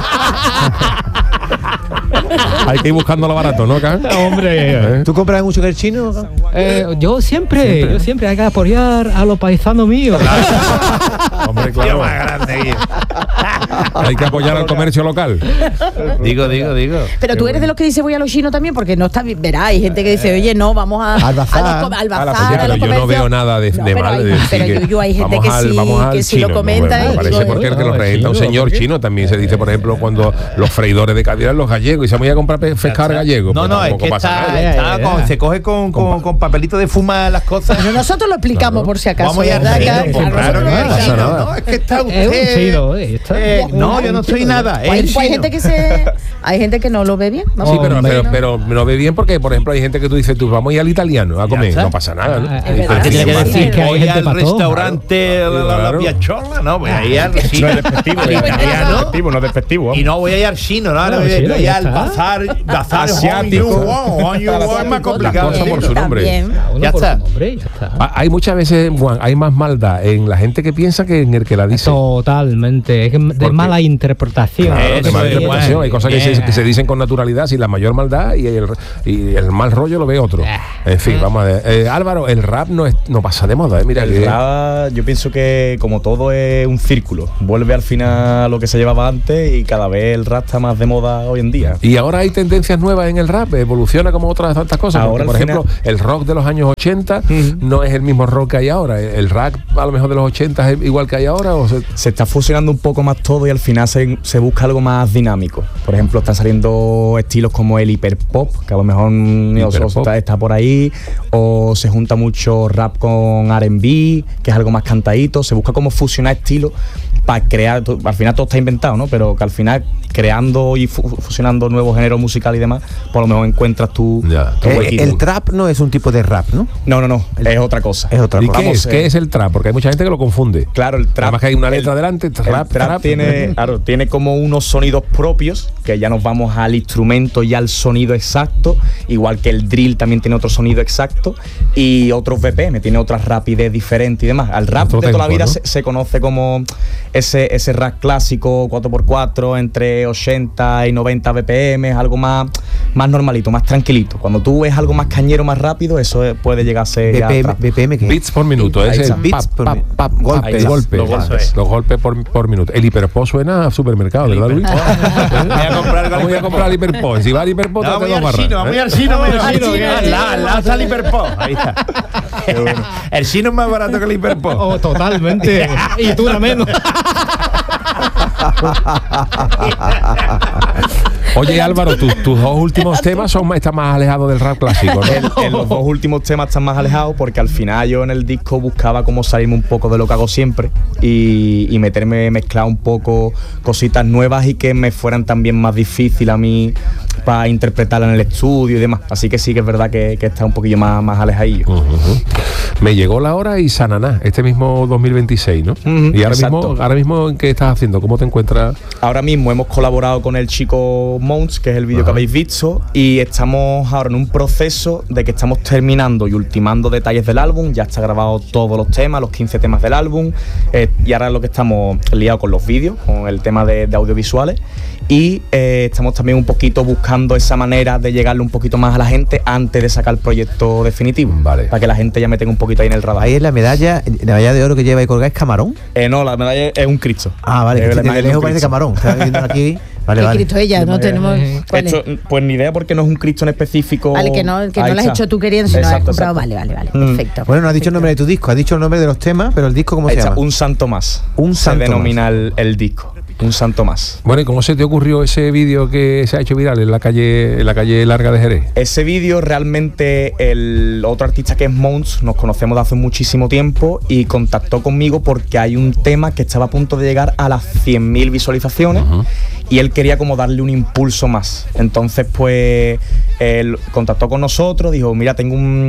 Hay que ir buscando lo barato, ¿no, Can? Hombre, ¿Eh? ¿Tú compras mucho en el chino? Eh, yo siempre, siempre, yo siempre hay que apoyar a los paisanos míos. Hombre, claro. Más grande, Hay que apoyar al comercio local. Digo, digo, digo. Pero tú eres de los que dice voy a los chinos también, porque no está bien. Verá, hay gente que dice, oye, no, vamos a al bazar. a los, al bazar, Pues a ya, los yo no comercios. veo nada de, No, de pero mal. hay- de decir pero que yo hay gente vamos que al- sí, vamos al que sí lo chino. comenta, Me y parece digo, porque el que eh, lo representa un chino, señor ¿por qué? chino también se dice, por ejemplo, cuando los freidores de Cádiz eran los gallegos y se voy a comprar pe- pescar gallego. No, pues no, es tampoco que pasa está, nada. está con- se coge con, con, con papelito de fuma las cosas. Pero nosotros lo explicamos por si acaso. Vamos a ir ¿verdad? al Que- chino, que a pues, nosotros claro, lo no pasa explicamos. nada. No, es que está Es un usted. chino, eh, está- Eh, no, yo no soy nada. Pues hay, Es pues hay chino. gente que se, hay gente que no lo ve bien. Sí, Vamos, pero, hombre, pero, ¿no? pero no ve bien porque, por ejemplo, hay gente que tú dices, tú vamos a ir al italiano a comer, está. no pasa nada, ¿no? Ah, Y verdad. dices, tiene que "Sí, decir vale". que hay Voy gente al para todo. restaurante la, la, la Claro. piachola, no, voy a ir al chino. No es despectivo, al no es italiano. despectivo, no es despectivo. Y no voy a ir al chino, no, No, voy a chino, ir ya al está. bazar, bazar Asiático. Hong Yuan, Hong Yuan es más complicado. Las cosas por su nombre. También. Cada uno Ya por está. su nombre, ya está. Ah, Hay muchas veces, Juan, hay más maldad en la gente que piensa que en el que la dice. Totalmente, es que de qué? mala interpretación. Claro, Eso de mala es, interpretación. bueno, Hay cosas que se, bien. que se dicen con naturalidad sin la mayor maldad y el, y el mal rollo lo ve otro. En fin, vamos a ver. Eh, Álvaro, el rap no, es, no pasa de moda, ¿eh? Mira El que... rap, yo pienso que como todo es un círculo, vuelve al final a lo que se llevaba antes y cada vez el rap está más de moda hoy en día. Y ahora hay tendencias nuevas en el rap, evoluciona como otras tantas cosas. Ahora, Porque, por al ejemplo, el rock de los años ochenta no es el mismo rock que hay ahora. El rap a lo mejor de los ochenta es igual que hay ahora. ¿O se... Se está fusionando un poco más todo y al final se, se busca algo más dinámico. Por ejemplo, están saliendo estilos como el hiperpop, que a lo mejor no Hiperpop. está, está por ahí, o se junta mucho rap con R and B, que es algo más cantadito. Se busca como fusionar estilos para crear, al final todo está inventado, ¿no? Pero que al final creando y fu- fusionando nuevos géneros musicales y demás, por lo mejor encuentras tu, Ya. tu Eh, huequito. el trap no es un tipo de rap, ¿no? No, no, no, es otra cosa. Es otra ¿Y cosa. qué Vamos, es? eh, ¿Qué es el trap? Porque hay mucha gente que lo confunde. Claro, el trap. Además que hay una letra el- delante, el trap, trap trap. tiene, claro, tiene como unos sonidos propios, que ya nos vamos al instrumento y al sonido exacto, igual que el drill también tiene otro sonido exacto y otros B P M, tiene otra rapidez diferente y demás. Al rap Otro de toda la tempo, vida ¿no? se, se conoce como ese, ese rap clásico cuatro por cuatro entre ochenta y noventa B P M, algo más, más normalito, más tranquilito. Cuando tú ves algo más cañero, más rápido, eso eh, puede llegar a ser ya B P M, trap. B P M ¿qué? Beats por minuto, Ahí es el está. pap, Beats por pap, mi- pap, golpes. golpes, golpes, Los golpes. los golpes por, por minuto. El hiperpop suena a supermercado, ¿verdad, Luis? Voy a comprar algo al Voy a comprar el hiperpop. Si va al hiperpop, No, te voy dos al barras. chino, ¿eh? voy al chino, voy al Al chino. chino, que al La, chino. la sal hiperpop. Ahí está. Qué bueno. El chino es más barato que el hiperpop. Oh, totalmente. Y tú la menos. Oye, Álvaro, tus, tus dos últimos temas son más, están más alejados del rap clásico, ¿no? En, en los dos últimos temas están más alejados porque al final yo en el disco buscaba como salirme un poco de lo que hago siempre y, y meterme, mezclar un poco cositas nuevas y que me fueran también más difícil a mí para interpretarla en el estudio y demás. Así que sí que es verdad que, que está un poquillo más, más alejadillo. Uh-huh. Me llegó la hora y Sananá, este mismo dos mil veintiséis, ¿no? Uh-huh, y ahora mismo, ahora mismo, ¿en qué estás haciendo? ¿Cómo te encuentras? Ahora mismo hemos colaborado con el chico Mons, que es el vídeo uh-huh. que habéis visto, y estamos ahora en un proceso de que estamos terminando y ultimando detalles del álbum. Ya está grabado todos los temas, los quince temas del álbum, eh, y ahora lo que estamos liados con los vídeos, con el tema de, de audiovisuales. Y eh, estamos también un poquito buscando esa manera de llegarle un poquito más a la gente antes de sacar el proyecto definitivo. Vale. Para que la gente ya me tenga un poquito ahí en el radar. Ahí es la medalla, la medalla de oro que lleva y colgada, ¿es camarón? Eh, no, la medalla es un Cristo. Ah, vale, que de lejos parece camarón. Está viendo aquí. Vale, ¿Qué vale. Cristo ella? No tenemos. Esto, pues ni idea porque no es un Cristo en específico. Vale, que no, que no lo has hecho tú queriendo, sino lo has comprado. Vale, vale, vale. Mm. Perfecto. Bueno, no has dicho el nombre de tu disco, has dicho el nombre de los temas, pero el disco, ¿cómo se llama? Un santo más. Un santo se denomina el, el disco. Un santo más. Bueno, ¿y cómo se te ocurrió ese vídeo que se ha hecho viral en la calle en la calle Larga de Jerez? Ese vídeo realmente el otro artista que es Mons, nos conocemos de hace muchísimo tiempo y contactó conmigo porque hay un tema que estaba a punto de llegar a las cien mil visualizaciones uh-huh. y él quería como darle un impulso más. Entonces pues él contactó con nosotros, dijo, mira, tengo un,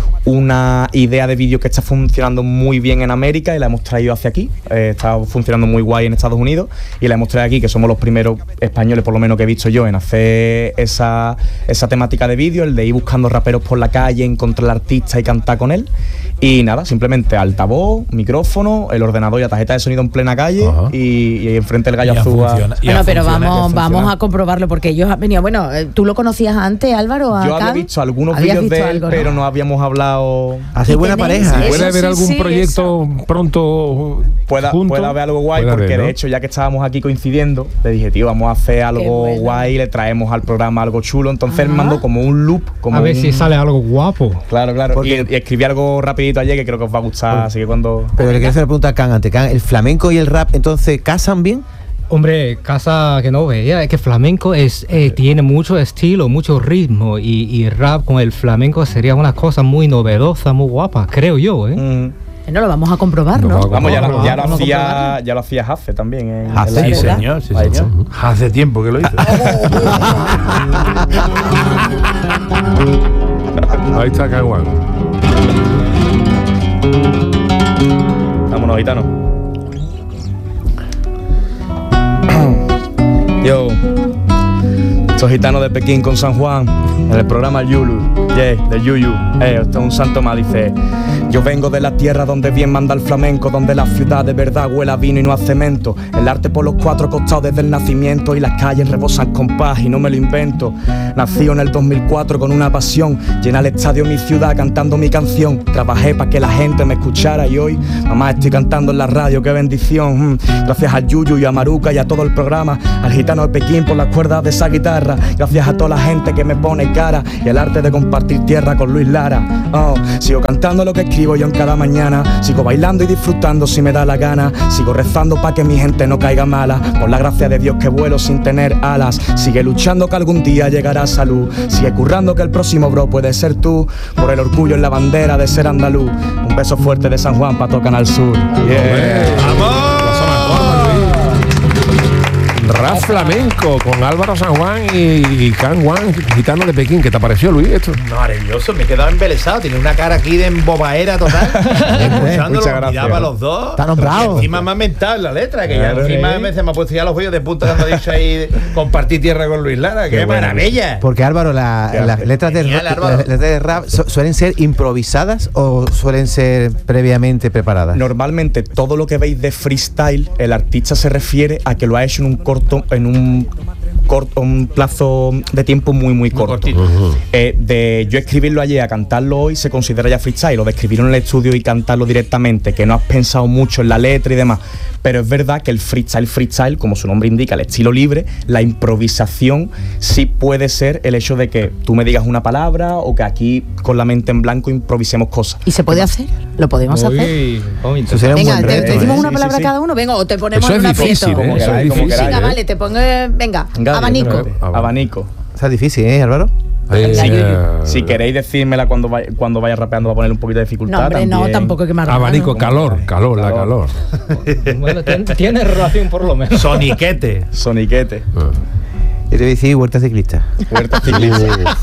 una idea de vídeo que está funcionando muy bien en América y la hemos traído hacia aquí. Eh, está funcionando muy guay en Estados Unidos y la hemos traído aquí, que somos los primeros españoles, por lo menos que he visto yo, en hacer esa, esa temática de vídeo, el de ir buscando raperos por la calle, encontrar al artista y cantar con él. Y nada, simplemente altavoz, micrófono, el ordenador y la tarjeta de sonido en plena calle y, y enfrente el gallo azul. Bueno, pero vamos, vamos a comprobarlo porque ellos han venido. Bueno, ¿tú lo conocías antes, Álvaro? Yo había visto algunos vídeos de él, algo, ¿no? Pero no habíamos hablado. Hace buena pareja. ¿Puede haber sí, algún sí, proyecto eso. pronto? Pueda, puede haber algo guay, porque haber, ¿no? de hecho, ya que estábamos aquí coincidiendo, le dije, tío, vamos a hacer algo bueno. guay, le traemos al programa algo chulo. Entonces él me mandó como un loop. Como a ver un... si sale algo guapo. Claro, claro. Y, y escribí algo rapidito ayer que creo que os va a gustar, oh. así que cuando. Pero le quiero hacer una pregunta a Can antes. Can, ¿el flamenco y el rap entonces casan bien? Hombre, casa que no veía, es que flamenco es, eh, tiene mucho estilo, mucho ritmo y, y rap con el flamenco sería una cosa muy novedosa, muy guapa, creo yo, ¿eh? Mm. No lo vamos a comprobar, ¿no? Vamos, vamos ya, la, ya, lo hacía, ya lo hacía Hace también. En, Hace, en sí, señor, sí, señor. Hace tiempo que lo hizo. Ahí está Caguán. Vámonos, gitano. Yo, estos gitanos de Pekín con San Juan, en el programa El Yulu, yeah, del Yuyu. Eh, esto es un santo más, dice. Yo vengo de la tierra donde bien manda el flamenco, donde la ciudad de verdad huele a vino y no a cemento. El arte por los cuatro costados desde el nacimiento y las calles rebosan con paz y no me lo invento. Nací en el dos mil cuatro con una pasión, llena el estadio mi ciudad cantando mi canción. Trabajé para que la gente me escuchara y hoy, mamá, estoy cantando en la radio, qué bendición. Mm. Gracias al Yuyu y a Maruca y a todo el programa, al gitano de Pekín por las cuerdas de esa guitarra. Gracias a toda la gente que me pone cara y el arte de compartir tierra con Luis Lara. Oh, sigo cantando lo que escribo yo en cada mañana, sigo bailando y disfrutando si me da la gana, sigo rezando pa' que mi gente no caiga mala, por la gracia de Dios que vuelo sin tener alas, sigue luchando que algún día llegará salud, sigue currando que el próximo bro puede ser tú, por el orgullo en la bandera de ser andaluz. Un beso fuerte de San Juan pa' todo Canal Sur. Yeah. ¡Vamos! Rap flamenco con Álvaro San Juan y, y Can Juan, gitano de Pekín. ¿Qué te pareció, Luis, esto? Maravilloso, me he quedado embelesado. Tiene una cara aquí de embobaera total. Escuchándolo, miraba a los dos. Está nombrado. Encima me ha mentado en la letra, que claro, ya encima ¿eh? se me ha puesto ya los juegos de punta cuando ha dicho ahí compartir tierra con Luis Lara. ¡Qué, Qué maravilla! Porque Álvaro, las la letras, de rap, Álvaro. las letras de rap su, suelen ser improvisadas o suelen ser previamente preparadas. Normalmente todo lo que veis de freestyle, el artista se refiere a que lo ha hecho en un corto en un corto, un plazo de tiempo muy muy corto. Muy uh-huh. eh, de yo escribirlo ayer a cantarlo hoy se considera ya freestyle, o de escribirlo en el estudio y cantarlo directamente, que no has pensado mucho en la letra y demás. Pero es verdad que el freestyle, freestyle, como su nombre indica, el estilo libre, la improvisación sí puede ser el hecho de que tú me digas una palabra o que aquí con la mente en blanco improvisemos cosas. ¿Y se puede hacer? ¿Lo podemos Uy, hacer? Oh, venga, te, te decimos una palabra sí, sí, cada uno, venga, o te ponemos eso en un es difícil, aprieto. ¿eh? Eso es difícil. Venga, vale, te pongo, venga, venga Abanico. Abanico. Está difícil, ¿eh, Álvaro? Eh, si, si queréis decírmela cuando vaya, cuando vaya rapeando va a poner un poquito de dificultad. No, hombre, también. no, tampoco que me Abanico, calor, calor, la calor. Bueno, tiene, tiene relación por lo menos. Soniquete. Soniquete. Ah. Yo te voy a decir huerta ciclista. Huerta ciclista.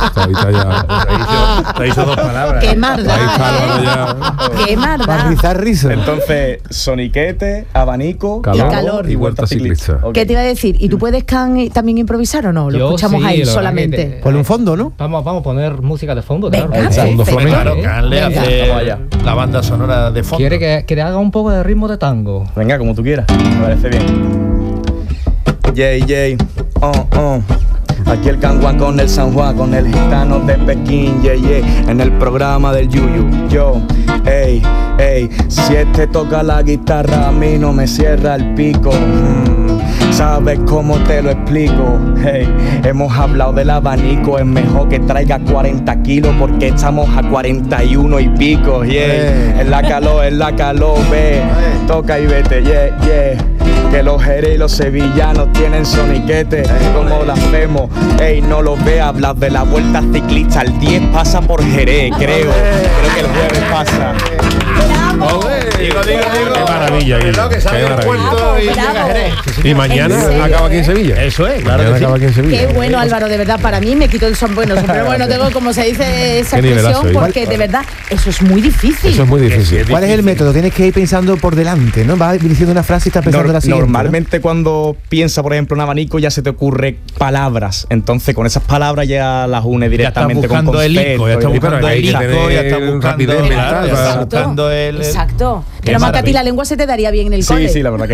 Te hizo dos palabras. Qué marda. Qué marda. Para rizar rizo. Entonces, soniquete, abanico calor, y calor. Y huerta ciclista. Okay. ¿Qué te iba a decir? ¿Y tú puedes can, también improvisar o no? Lo Yo escuchamos sí, ahí lo solamente. que- Ponle un fondo, ¿no? Vamos, vamos a poner música de fondo. Venga, claro. Fondo flamenco. Claro, Can le Venga. hace Vamos allá. la banda sonora de fondo. ¿Quiere que, que le haga un poco de ritmo de tango? Venga, como tú quieras. Me parece bien. Yay, yay. Oh, oh. Aquí el Canguán con el San Juan, con el gitano de Pekín, yeah, yeah. En el programa del Yuyu, yo, ey, ey. Si este toca la guitarra, a mí no me cierra el pico. Mm, ¿Sabes cómo te lo explico? Hey, hemos hablado del abanico, es mejor que traiga cuarenta kilos porque estamos a cuarenta y uno y pico, yeah. Es la calor, es la calor, ve, toca y vete, yeah, yeah. Que los Jerez y los sevillanos tienen soniquete, como lo hacemos, ey, no lo ve, hablas de la vuelta ciclista, el diez pasa por Jerez, creo, creo que el jueves pasa. Digo, digo, digo. Qué maravilla, Es lo que sale qué del maravilla. puerto y llega a Jerez. Y mañana ¿En serio, acaba aquí en eh? Sevilla. Eso es, claro Mañana que sí. acaba aquí en Sevilla. Qué bueno, Álvaro, de verdad, para mí me quito el sombrero. Pero bueno, tengo, como se dice, esa Qué nivelazo, expresión, ¿eh? porque de verdad, eso es muy difícil. Eso es muy difícil. ¿Cuál es el método? Tienes que ir pensando por delante, ¿no? Vas diciendo una frase y estás pensando Nor- la siguiente. Normalmente cuando piensa, por ejemplo, en abanico ya se te ocurre palabras. Entonces con esas palabras ya las une directamente con buscando el conceptos. ico, ya está y- buscando hay el que ico, tener ya está buscando, rapidez claro, mental, ya está claro. buscando el... el- Exacto. Qué Pero más que a ti maravilla. la lengua se te daría bien en el Sí, cole. sí, la verdad que.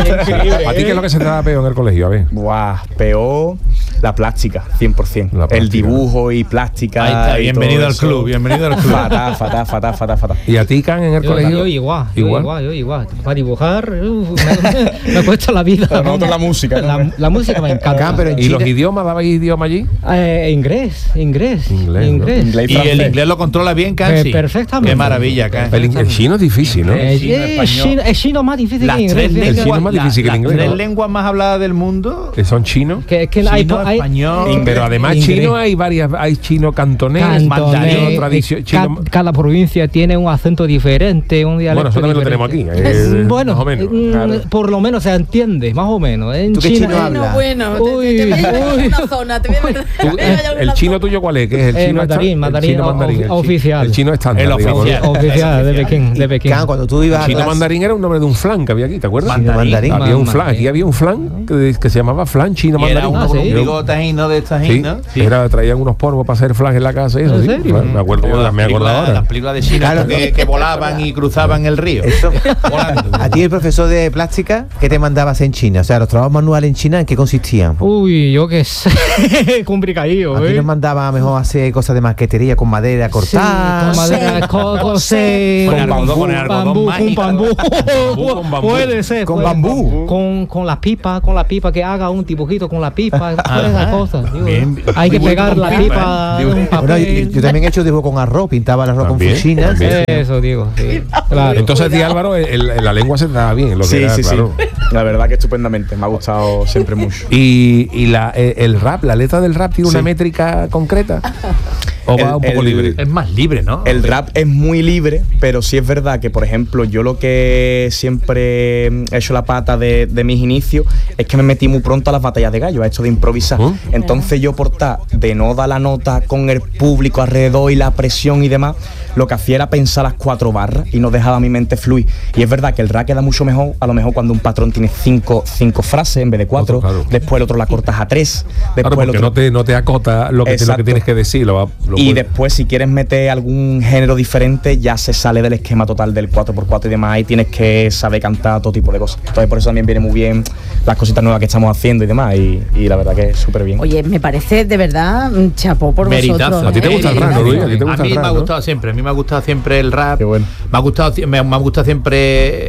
¿A ti qué es lo que se te da peor en el colegio? A ver. Buah, peor la plástica, cien por ciento. La El plástica. dibujo y plástica. Ahí está, y bienvenido todo al eso. club, bienvenido al club. Fatal, fatal, fatal, fatal, fatal. ¿Y a ti, Can, en el Yo, colegio? yo igual, yo Igual. igual, yo igual. Para dibujar, uf, me, me cuesta la vida. Pero nosotros la música, ¿no? La, la música me encanta. Can, pero en ¿Y los Chile- idiomas? ¿Dabais idioma allí? Eh, inglés, inglés, Inglés, ¿no? inglés. Inglés Y el inglés lo controla bien, Can, Eh, sí. perfectamente. Qué maravilla, Can. El, in- el chino es difícil, ¿no? Eh, El chino, eh, español. chino- es chino más difícil Las que tres inglés. El chino lenguas, es más la- difícil que el las inglés, tres ¿no? lenguas más habladas del mundo. Que son chinos. Que, que hay, Chino, hay- español. Inglés. Pero además Inglés. chino hay varias, hay chino cantonés, cantonés, mandarín, eh, tradición, ca- chino. cada provincia tiene un acento diferente, un dialecto Bueno, eso también lo tenemos aquí, diferente. eh, Es- bueno, más o menos. mm, Claro. por lo menos se entiende, más o menos. En ¿Tú qué China, chino eh, hablas? Bueno, te, Uy, te, te voy a llevar a uy. una zona, te voy a llevar- te voy a llevar a ¿El una chino zona. tuyo cuál es? ¿Qué es el Eh, chino mandarín, estándar? mandarín, El chino o- mandarín, el chi- oficial. El chino estándar, El digamos, ¿no? oficial. oficial de Pekín, de Y, Pekín. Can, cuando tú ibas a Chino clase- mandarín era un nombre de un flan que había aquí, ¿te acuerdas? Chino mandarín. Había un Ma- flan, aquí había un flan que, que se llamaba flan chino Y era mandarín. uno Ah, con sí. un bigote ahino de esta Sí, ¿no? Era, traían unos polvos para hacer flan en la casa y eso, ¿En sí. serio? Claro, me acuerdo, Como yo las me acuerdo películas- ahora. Las películas de China Claro. que, que volaban y cruzaban el río. Eso. Volando. A ti el profesor de plástica, ¿qué te mandabas en China? O sea, los trabajos manuales en China, ¿en qué consistían? Uy, yo qué sé, complicadillo, Aquí ¿eh? nos mandaba mejor hacer cosas de maquetería con madera, cortar. Con madera, co- coser, Con con algodón, con algodón bambú, con mágico. bambú. con bambú. Puede ser. Con puede- bambú. Con, con la pipa, con la pipa, que haga un dibujito con la pipa. Todas esas cosas. digo. Bien, Hay que muy buen pegar la con pipa, pipa ¿eh? en un Bueno, papel. yo, yo también he hecho dibujo con arroz, pintaba el arroz También, con fusinas. también. Eso digo, sí. Claro. Entonces a ti, Álvaro, el- el- la lengua se te daba bien, lo que Sí, era, sí, claro. sí. La verdad que estupendamente. Me ha gustado siempre mucho. Y, y la, eh, el rap, la letra del rap tiene una Sí. métrica concreta. ¿O va El- un poco el- libre? Es más libre, ¿no? El rap es muy libre, pero sí es verdad que, por ejemplo, yo lo que siempre he hecho la pata de, de mis inicios es que me metí muy pronto a las batallas de gallo, a esto de improvisar. ¿Mm? Entonces yo, por estar de no dar la nota con el público alrededor y la presión y demás, lo que hacía era pensar las cuatro barras y no dejaba mi mente fluir. Y es verdad que el rap queda mucho mejor, a lo mejor cuando un patrón tiene cinco, cinco frases en vez de cuatro, Otro, claro. después el otro la cortas a tres, después Claro, el porque otro... no te, no te acota lo que, te- lo que Exacto. tienes que decir. Lo va- lo Y puedes- después, si quieres meter algún género diferente, ya se sale del esquema total del cuatro por cuatro y demás, y tienes que saber cantar todo tipo de cosas. Entonces, por eso también viene muy bien las cositas nuevas que estamos haciendo y demás, y, y la verdad que es súper bien. Oye, me parece de verdad un chapó por Meritazo. vosotros. ¿A ti te ¿eh? gusta el rap, no, Luis? ¿A ti te A gusta mí el me rap, ha no? gustado siempre, a mí me ha gustado siempre el rap. Qué bueno. Me ha gustado, me, me ha gustado siempre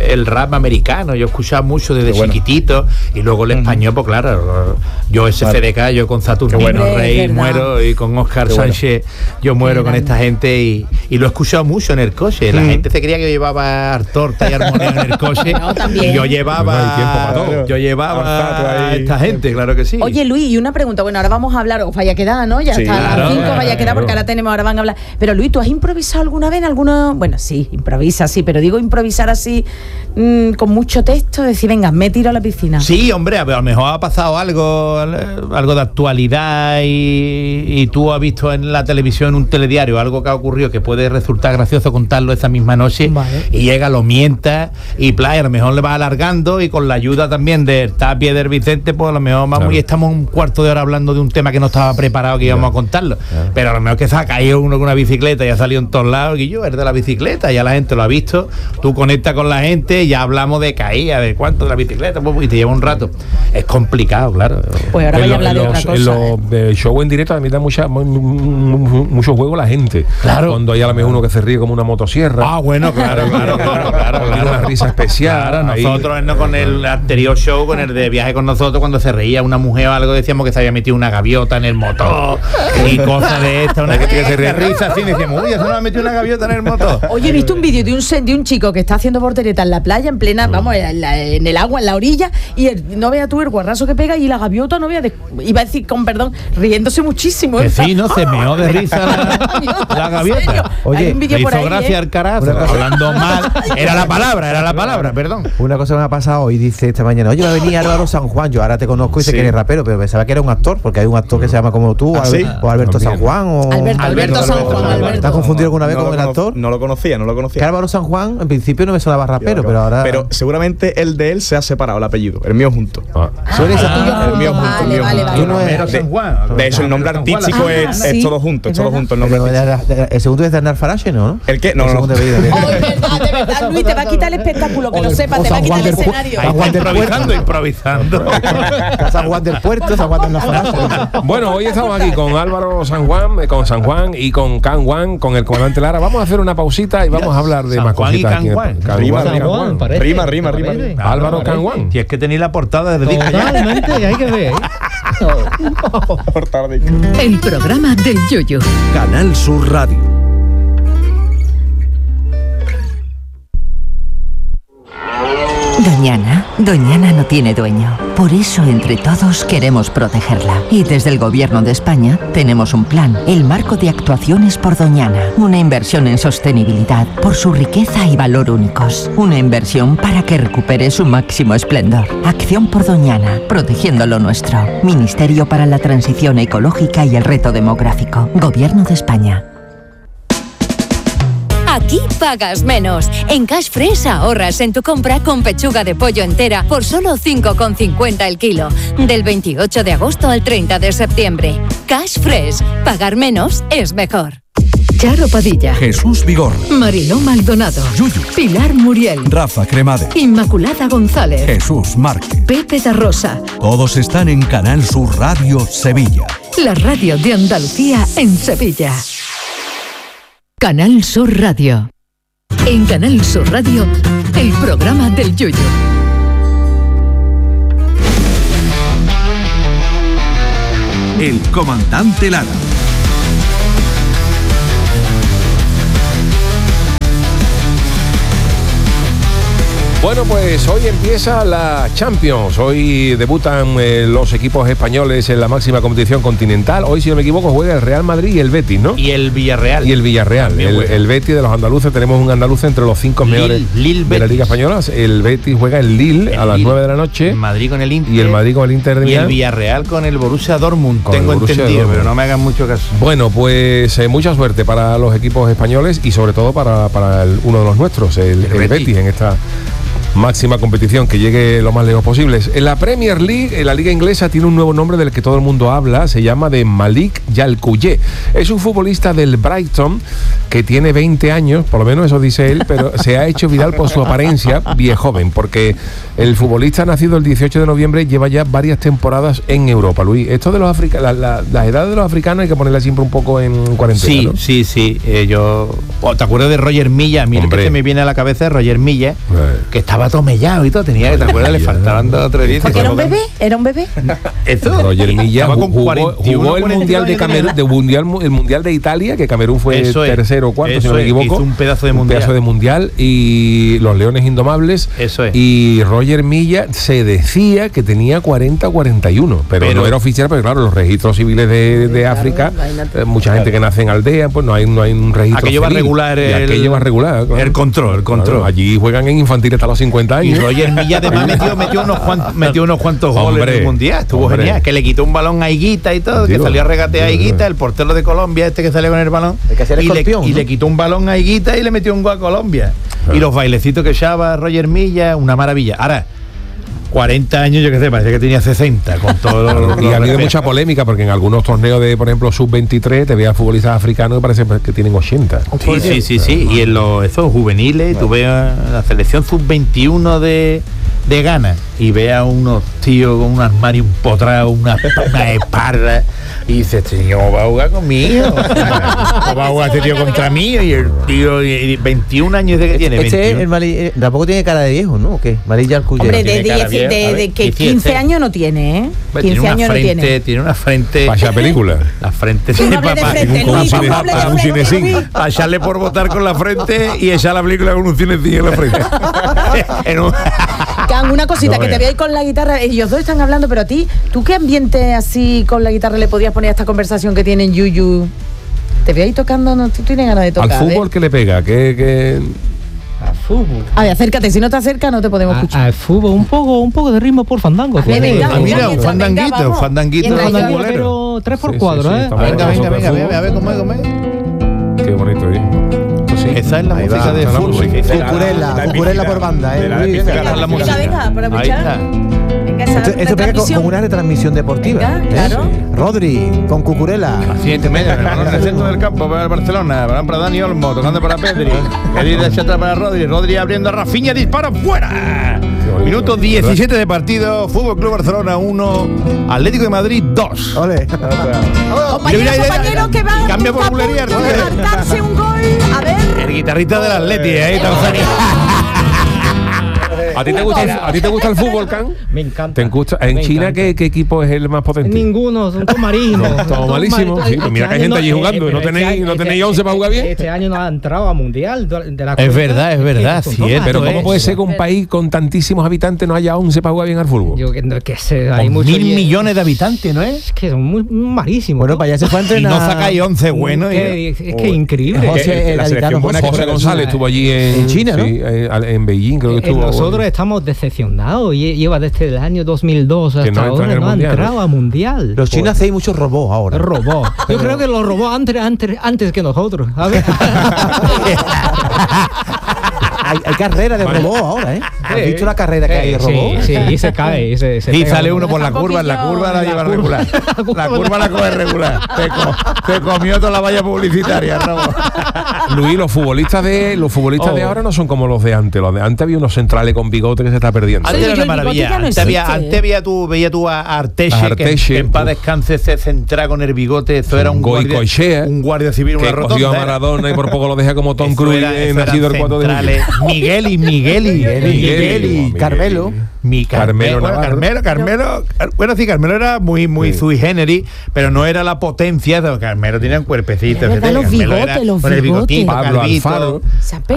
el rap americano, yo escuchaba mucho desde bueno. chiquitito, y luego el español, pues claro, yo S F D K, yo con Saturnino bueno, Rey muero, y con Oscar Qué Sánchez bueno. yo muero Qué con grande. esta gente, y, y lo he escuchado mucho en el coche. La mm. gente se creía que yo llevaba torta y armonía en el coche. No, también. Yo llevaba, no yo llevaba a esta gente, claro que sí. Oye, Luis, y una pregunta, bueno, ahora vamos a hablar, os vaya a quedar, ¿no? Ya sí, está, claro, a las cinco claro, vaya a quedar, claro. porque ahora tenemos, ahora van a hablar. Pero Luis, ¿tú has improvisado alguna vez en alguna? Bueno, sí, improvisa, sí, pero digo improvisar así mmm, con mucho texto, decir, venga, me tiro a la piscina. Sí, hombre, a lo mejor ha pasado algo, algo de actualidad y, y tú has visto en la televisión un telediario, algo que ha ocurrido que puede resultar gracioso contarlo esa misma noche, vale. y llega, lo mienta y playa, a lo mejor le va alargando, y con la ayuda también de Tapia y del Vicente, pues a lo mejor vamos, claro. y estamos un cuarto de hora hablando de un tema que no estaba preparado que íbamos claro. a contarlo, claro. pero a lo mejor que se ha caído uno con una bicicleta y ha salido en todos lados, y yo, es de la bicicleta, ya la gente lo ha visto, tú conectas con la gente, ya hablamos de caída, de cuánto de la bicicleta, pues, y te lleva un rato. Es complicado, claro. Pues ahora voy a hablar de otra cosa. En los de show en directo también da mucha, mu, mu, mu, mucho juego la gente. Claro. Cuando hay a lo mejor uno que se ríe como una motosierra. Ah, bueno, claro, claro, claro, claro. Tiene una risa especial. Claro, nosotros no, con el anterior show, con el de viaje con nosotros, cuando se reía una mujer o algo, decíamos que se había metido una gaviota en el motor y cosas de esta, una gente que se ríe risa así, decíamos, uy, eso no ha metido una gaviota en el motor. Oye, he visto un vídeo de un de un chico que está haciendo portereta en la playa, en plena, vamos, en, la, en el agua, en la orilla, y el, no vea tú el guarrazo que pega, y la gaviota no vea, de, iba a decir, con perdón, riéndose muchísimo. Que sí, no, se meó de risa la, la gaviota. Oye, le hizo ahí, gracia al ¿eh? carajo, hablando mal, era la palabra, era la palabra, perdón. Una cosa me ha pasado hoy, dice esta mañana, oye, va a venir Álvaro San Juan, yo ahora te conozco y sé sí. que eres rapero, pero pensaba que era un actor, porque hay un actor que se llama como tú, ¿Ah, sí? o Alberto San Juan, o... Alberto, Alberto, Alberto San Juan, Alberto. ¿Te has confundido alguna vez no con el actor? No lo conocía, no lo conocía. Que Álvaro San Juan, en principio no me sonaba rapero, pero ahora... Pero seguramente el de él se ha separado el apellido, el mío junto. Ah. ¿Suele ser tuyo? El mío junto, el mío junto. De hecho, el nombre artístico es todo junto, es todo junto el nombre. El segundo es de Hernán Farache, ¿no? ¿El qué? No, no. De verdad, de verdad, Luis, te va a quitar el espectáculo, que lo sepas, te va a quitar el escenario. Improvisando, improvisando. San Juan del Puerto, San Juan de Hernán Farache. Bueno, hoy estamos aquí con Álvaro San Juan, con San Juan y con Can Juan, con el comandante Lara. Vamos a hacer una pausita y vamos a hablar de más cositas. Rima, rima, rima. Álvaro Can Juan. Si es que tenéis la portada del disco. Totalmente, hay que ver. El programa del Yoyo. Canal Sur Radio. Doñana, Doñana no tiene dueño. Por eso, entre todos, queremos protegerla. Y desde el Gobierno de España tenemos un plan, el Marco de Actuaciones por Doñana. Una inversión en sostenibilidad por su riqueza y valor únicos. Una inversión para que recupere su máximo esplendor. Acción por Doñana, protegiendo lo nuestro. Ministerio para la Transición Ecológica y el Reto Demográfico. Gobierno de España. Aquí pagas menos. En Cash Fresh ahorras en tu compra con pechuga de pollo entera por solo cinco con cincuenta el kilo. Del veintiocho de agosto al treinta de septiembre. Cash Fresh. Pagar menos es mejor. Charo Padilla, Jesús Vigor, Mariló Maldonado, Yuyu, Pilar Muriel, Rafa Cremade, Inmaculada González, Jesús Márquez, Pepe da Rosa. Todos están en Canal Sur Radio Sevilla. La radio de Andalucía en Sevilla. Canal Sur Radio. En Canal Sur Radio, el programa del Yoyo. El comandante Lara. Bueno, pues hoy empieza la Champions. Hoy debutan eh, los equipos españoles en la máxima competición continental. Hoy, si no me equivoco, juega el Real Madrid y el Betis, ¿no? Y el Villarreal. Y el Villarreal. El, el Betis de los andaluces. Tenemos un andaluz entre los cinco Lille, mejores Lille, de la Liga Española. El Betis juega el Lille el a las Lille. nueve de la noche. El Madrid con el Inter. Y el Madrid con el Inter de Milán. Y el Villarreal con el Borussia Dortmund. Con Tengo entendido, Dortmund. Pero no me hagan mucho caso. Bueno, pues eh, mucha suerte para los equipos españoles y sobre todo para, para el, uno de los nuestros, el, el, el Betis. Betis en esta máxima competición, que llegue lo más lejos posible. En la Premier League, en la liga inglesa, tiene un nuevo nombre del que todo el mundo habla, se llama de Malik Yalkouye. Es un futbolista del Brighton que tiene veinte años, por lo menos eso dice él, pero se ha hecho viral por su apariencia viejoven, porque el futbolista nacido el dieciocho de noviembre lleva ya varias temporadas en Europa. Luis, esto de los africanos, la, la, las edades de los africanos hay que ponerla siempre un poco en cuarentena, Sí, ¿no? sí, sí. Eh, yo, oh, ¿te acuerdas de Roger Milla? Mira, que se me viene a la cabeza Roger Milla, eh. que estaba todo mellado y todo, tenía que, ¿te acuerdas? Le faltaban dos o tres días. ¿Porque era un bebé? ¿Era un bebé? Eso. Roger Milla Estaba con jugó, cuarenta y uno, jugó el mundial de Camerún, de mundial, el mundial de Italia, que Camerún fue Eso es, tercero o cuarto, si no me es, equivoco. hizo un pedazo de un mundial. pedazo de mundial y los Leones Indomables. Eso es. Y Roger Milla se decía que tenía cuarenta o cuarenta y uno, pero, Pero- no era oficial, porque claro, los registros civiles de, de África, eh, mucha gente que nace en aldea, pues no hay, no hay un registro Aquello va a civil. regular Y el- aquello va a regular, claro. el control, el control. Claro, allí juegan en infantil hasta los cincuenta Y años. Roger Milla además metió, metió, unos cuantos, metió unos cuantos goles Hombre, en el mundial. Estuvo hombre. genial. Que le quitó un balón a Higuita y todo, Digo, que salió a regatear a digo, Higuita, el portero de Colombia, este que salió con el balón. El que hacía el y, le, escorpión, y ¿no? le quitó un balón a Higuita y le metió un gol a Colombia. Y los bailecitos que echaba Roger Milla, una maravilla. Ahora, cuarenta años, yo qué sé, parece que tenía sesenta con todo lo, Y ha habido lo- mucha polémica porque en algunos torneos de, por ejemplo, sub veintitrés te veas futbolistas africanos que parece que tienen ochenta. Sí, sí, sí, sí. Y en los esos juveniles, tú ves la selección sub veintiuno de, de Ghana y ve a unos tíos con un armario empotrado, una, una espalda, y dices, este niño va a jugar conmigo. ¿Cómo va a jugar este tío contra mí? Y el tío, y veintiún años de que tiene. Este es veintiuno. el Mali, eh, tampoco tiene cara de viejo, ¿no? ¿O qué? Malik Yalkouye. Hombre, de, tiene cara diez- bien, de- a ver, de que diecisiete. quince años no tiene, ¿eh? Tiene quince una años no frente, tiene. tiene una frente. Vaya película. La frente Tú no hables de frente, un Luis, tú cine- no hables de un frente, cinecín. Luis. A echarle por votar con la frente y echar la película con un cinecín en la frente. En un- Can, una cosita, No, que te eh. voy a ir con la guitarra. Ellos dos están hablando, pero a ti, ¿tú qué ambiente así con la guitarra le podías poner a esta conversación que tienen Yuyu? Te voy a ir tocando, no tú tienes ganas de tocar. Al fútbol ¿eh? que le pega, que, que Al fútbol. A ver, acércate, si no te acercas no te podemos A- escuchar. Al fútbol, un poco, un poco de ritmo por fandango. Venga, fíjate. venga, Ah, mira, venga, un venga, fandanguito, vamos. un fandanguito Mientras de yo- futbolero. Pero tres por Sí, sí, cuatro, sí, ¿eh? estamos- Venga, venga, venga, Fútbol. venga, a ver cómo es, cómo es. qué bonito, ¿eh? Esto sí. Esa es la Ahí música va, de está la fútbol. música. Esa es la- Cucurella, la cucurella epífica. por banda, ¿eh? De la Luis. epífica, Venga, la venga, música. venga, para Ahí escuchar. está. Venga, esa Esto, esto pega co- retransmisión. como una retransmisión deportiva. Venga, ¿eh? claro. Rodri, con Cucurella. Siete media, el balón en el centro del campo para el Barcelona, balón para Dani Olmo, tocando para Pedri, Pedri de hacia atrás para Rodri, Rodri abriendo a Rafinha, dispara fuera. bonito, Minuto diecisiete de partido, Fútbol Club Barcelona uno, Atlético de Madrid dos. Ole. Compañeros, Mira, mira, mira, compañeros que van cambia a punto popularidad, de Rodri. marcarse un gol. A ver. El guitarrista del Atleti, ahí Tanzania. ¿A ti te gusta el, a ti te gusta el fútbol, Can? Me encanta. ¿Te gusta? ¿En Me China encanta. ¿qué, qué equipo es el más potente? Ninguno, son todos malísimos. No, todo malísimo, sí, pues mira que hay gente allí jugando y no tenéis- no tenéis once para jugar bien. Este año no ha entrado a mundial de la Es verdad, es verdad, son todos cierto. Pero ¿cómo es. puede ser que un país con tantísimos habitantes no haya once para jugar bien al fútbol? Yo que, no, que sé, hay Con mucho mil y- millones de habitantes, ¿no es? Es que son muy malísimos. Bueno, para allá se fue a Y entrenar. no sacáis once buenos. y- Que- es, es que increíble. José, Eh, el la gaditano selección buena que José. José González estuvo allí en, En China, ¿no? sí, eh, al- en Beijing, creo que eh, estuvo. nosotros estamos decepcionados. Lle- Lleva desde el año dos mil dos Que hasta no entra en ahora el no ha mundial, entrado ¿no? a mundial. Los chinos hacéis muchos robots ahora. Robó. Yo creo que los robó antes, antes, antes que nosotros. A ver. hay, hay carrera de robot ahora, ¿eh? ¿Has visto la carrera que hay de robot? Sí, sí, y se cae. Y, se, se Y pega sale uno. uno por la Está curva, la poquillo- curva la la lleva curva- regular. La curva la coge regular. Se, co- se comió toda la valla publicitaria, Robo. Luis, los futbolistas de los futbolistas Oh. de ahora no son como los de antes. Los de antes había unos centrales con bigote que se está perdiendo. Antes Oye, era yo una el bigote maravilla. ya no Antes había, existe, antes ¿eh? había tú, veía tú a Arteche, A que, Arteche, que en paz uf. descanse se centra con el bigote. Eso era un guardia, Goicoechea, un guardia civil, que una cogió a rotonda. era. Maradona y por poco lo deja como Tom Eso Cruise era- en eso nacido eran el cuatro de centrales. julio. Migueli, Migueli, Migueli, Migueli, Migueli. Carmelo. Mi Carmelo Carmelo, bueno, Navarro. Carmelo, Carmelo, Car- bueno, sí, Carmelo era muy, muy Sí. sui generis, pero no era la potencia de Carmelo, tenía un cuerpecito. Es verdad, etcétera. los Carmelo bigotes, era los con el bigotes. bigotito, Pablo calvito. Alfaro. Se ha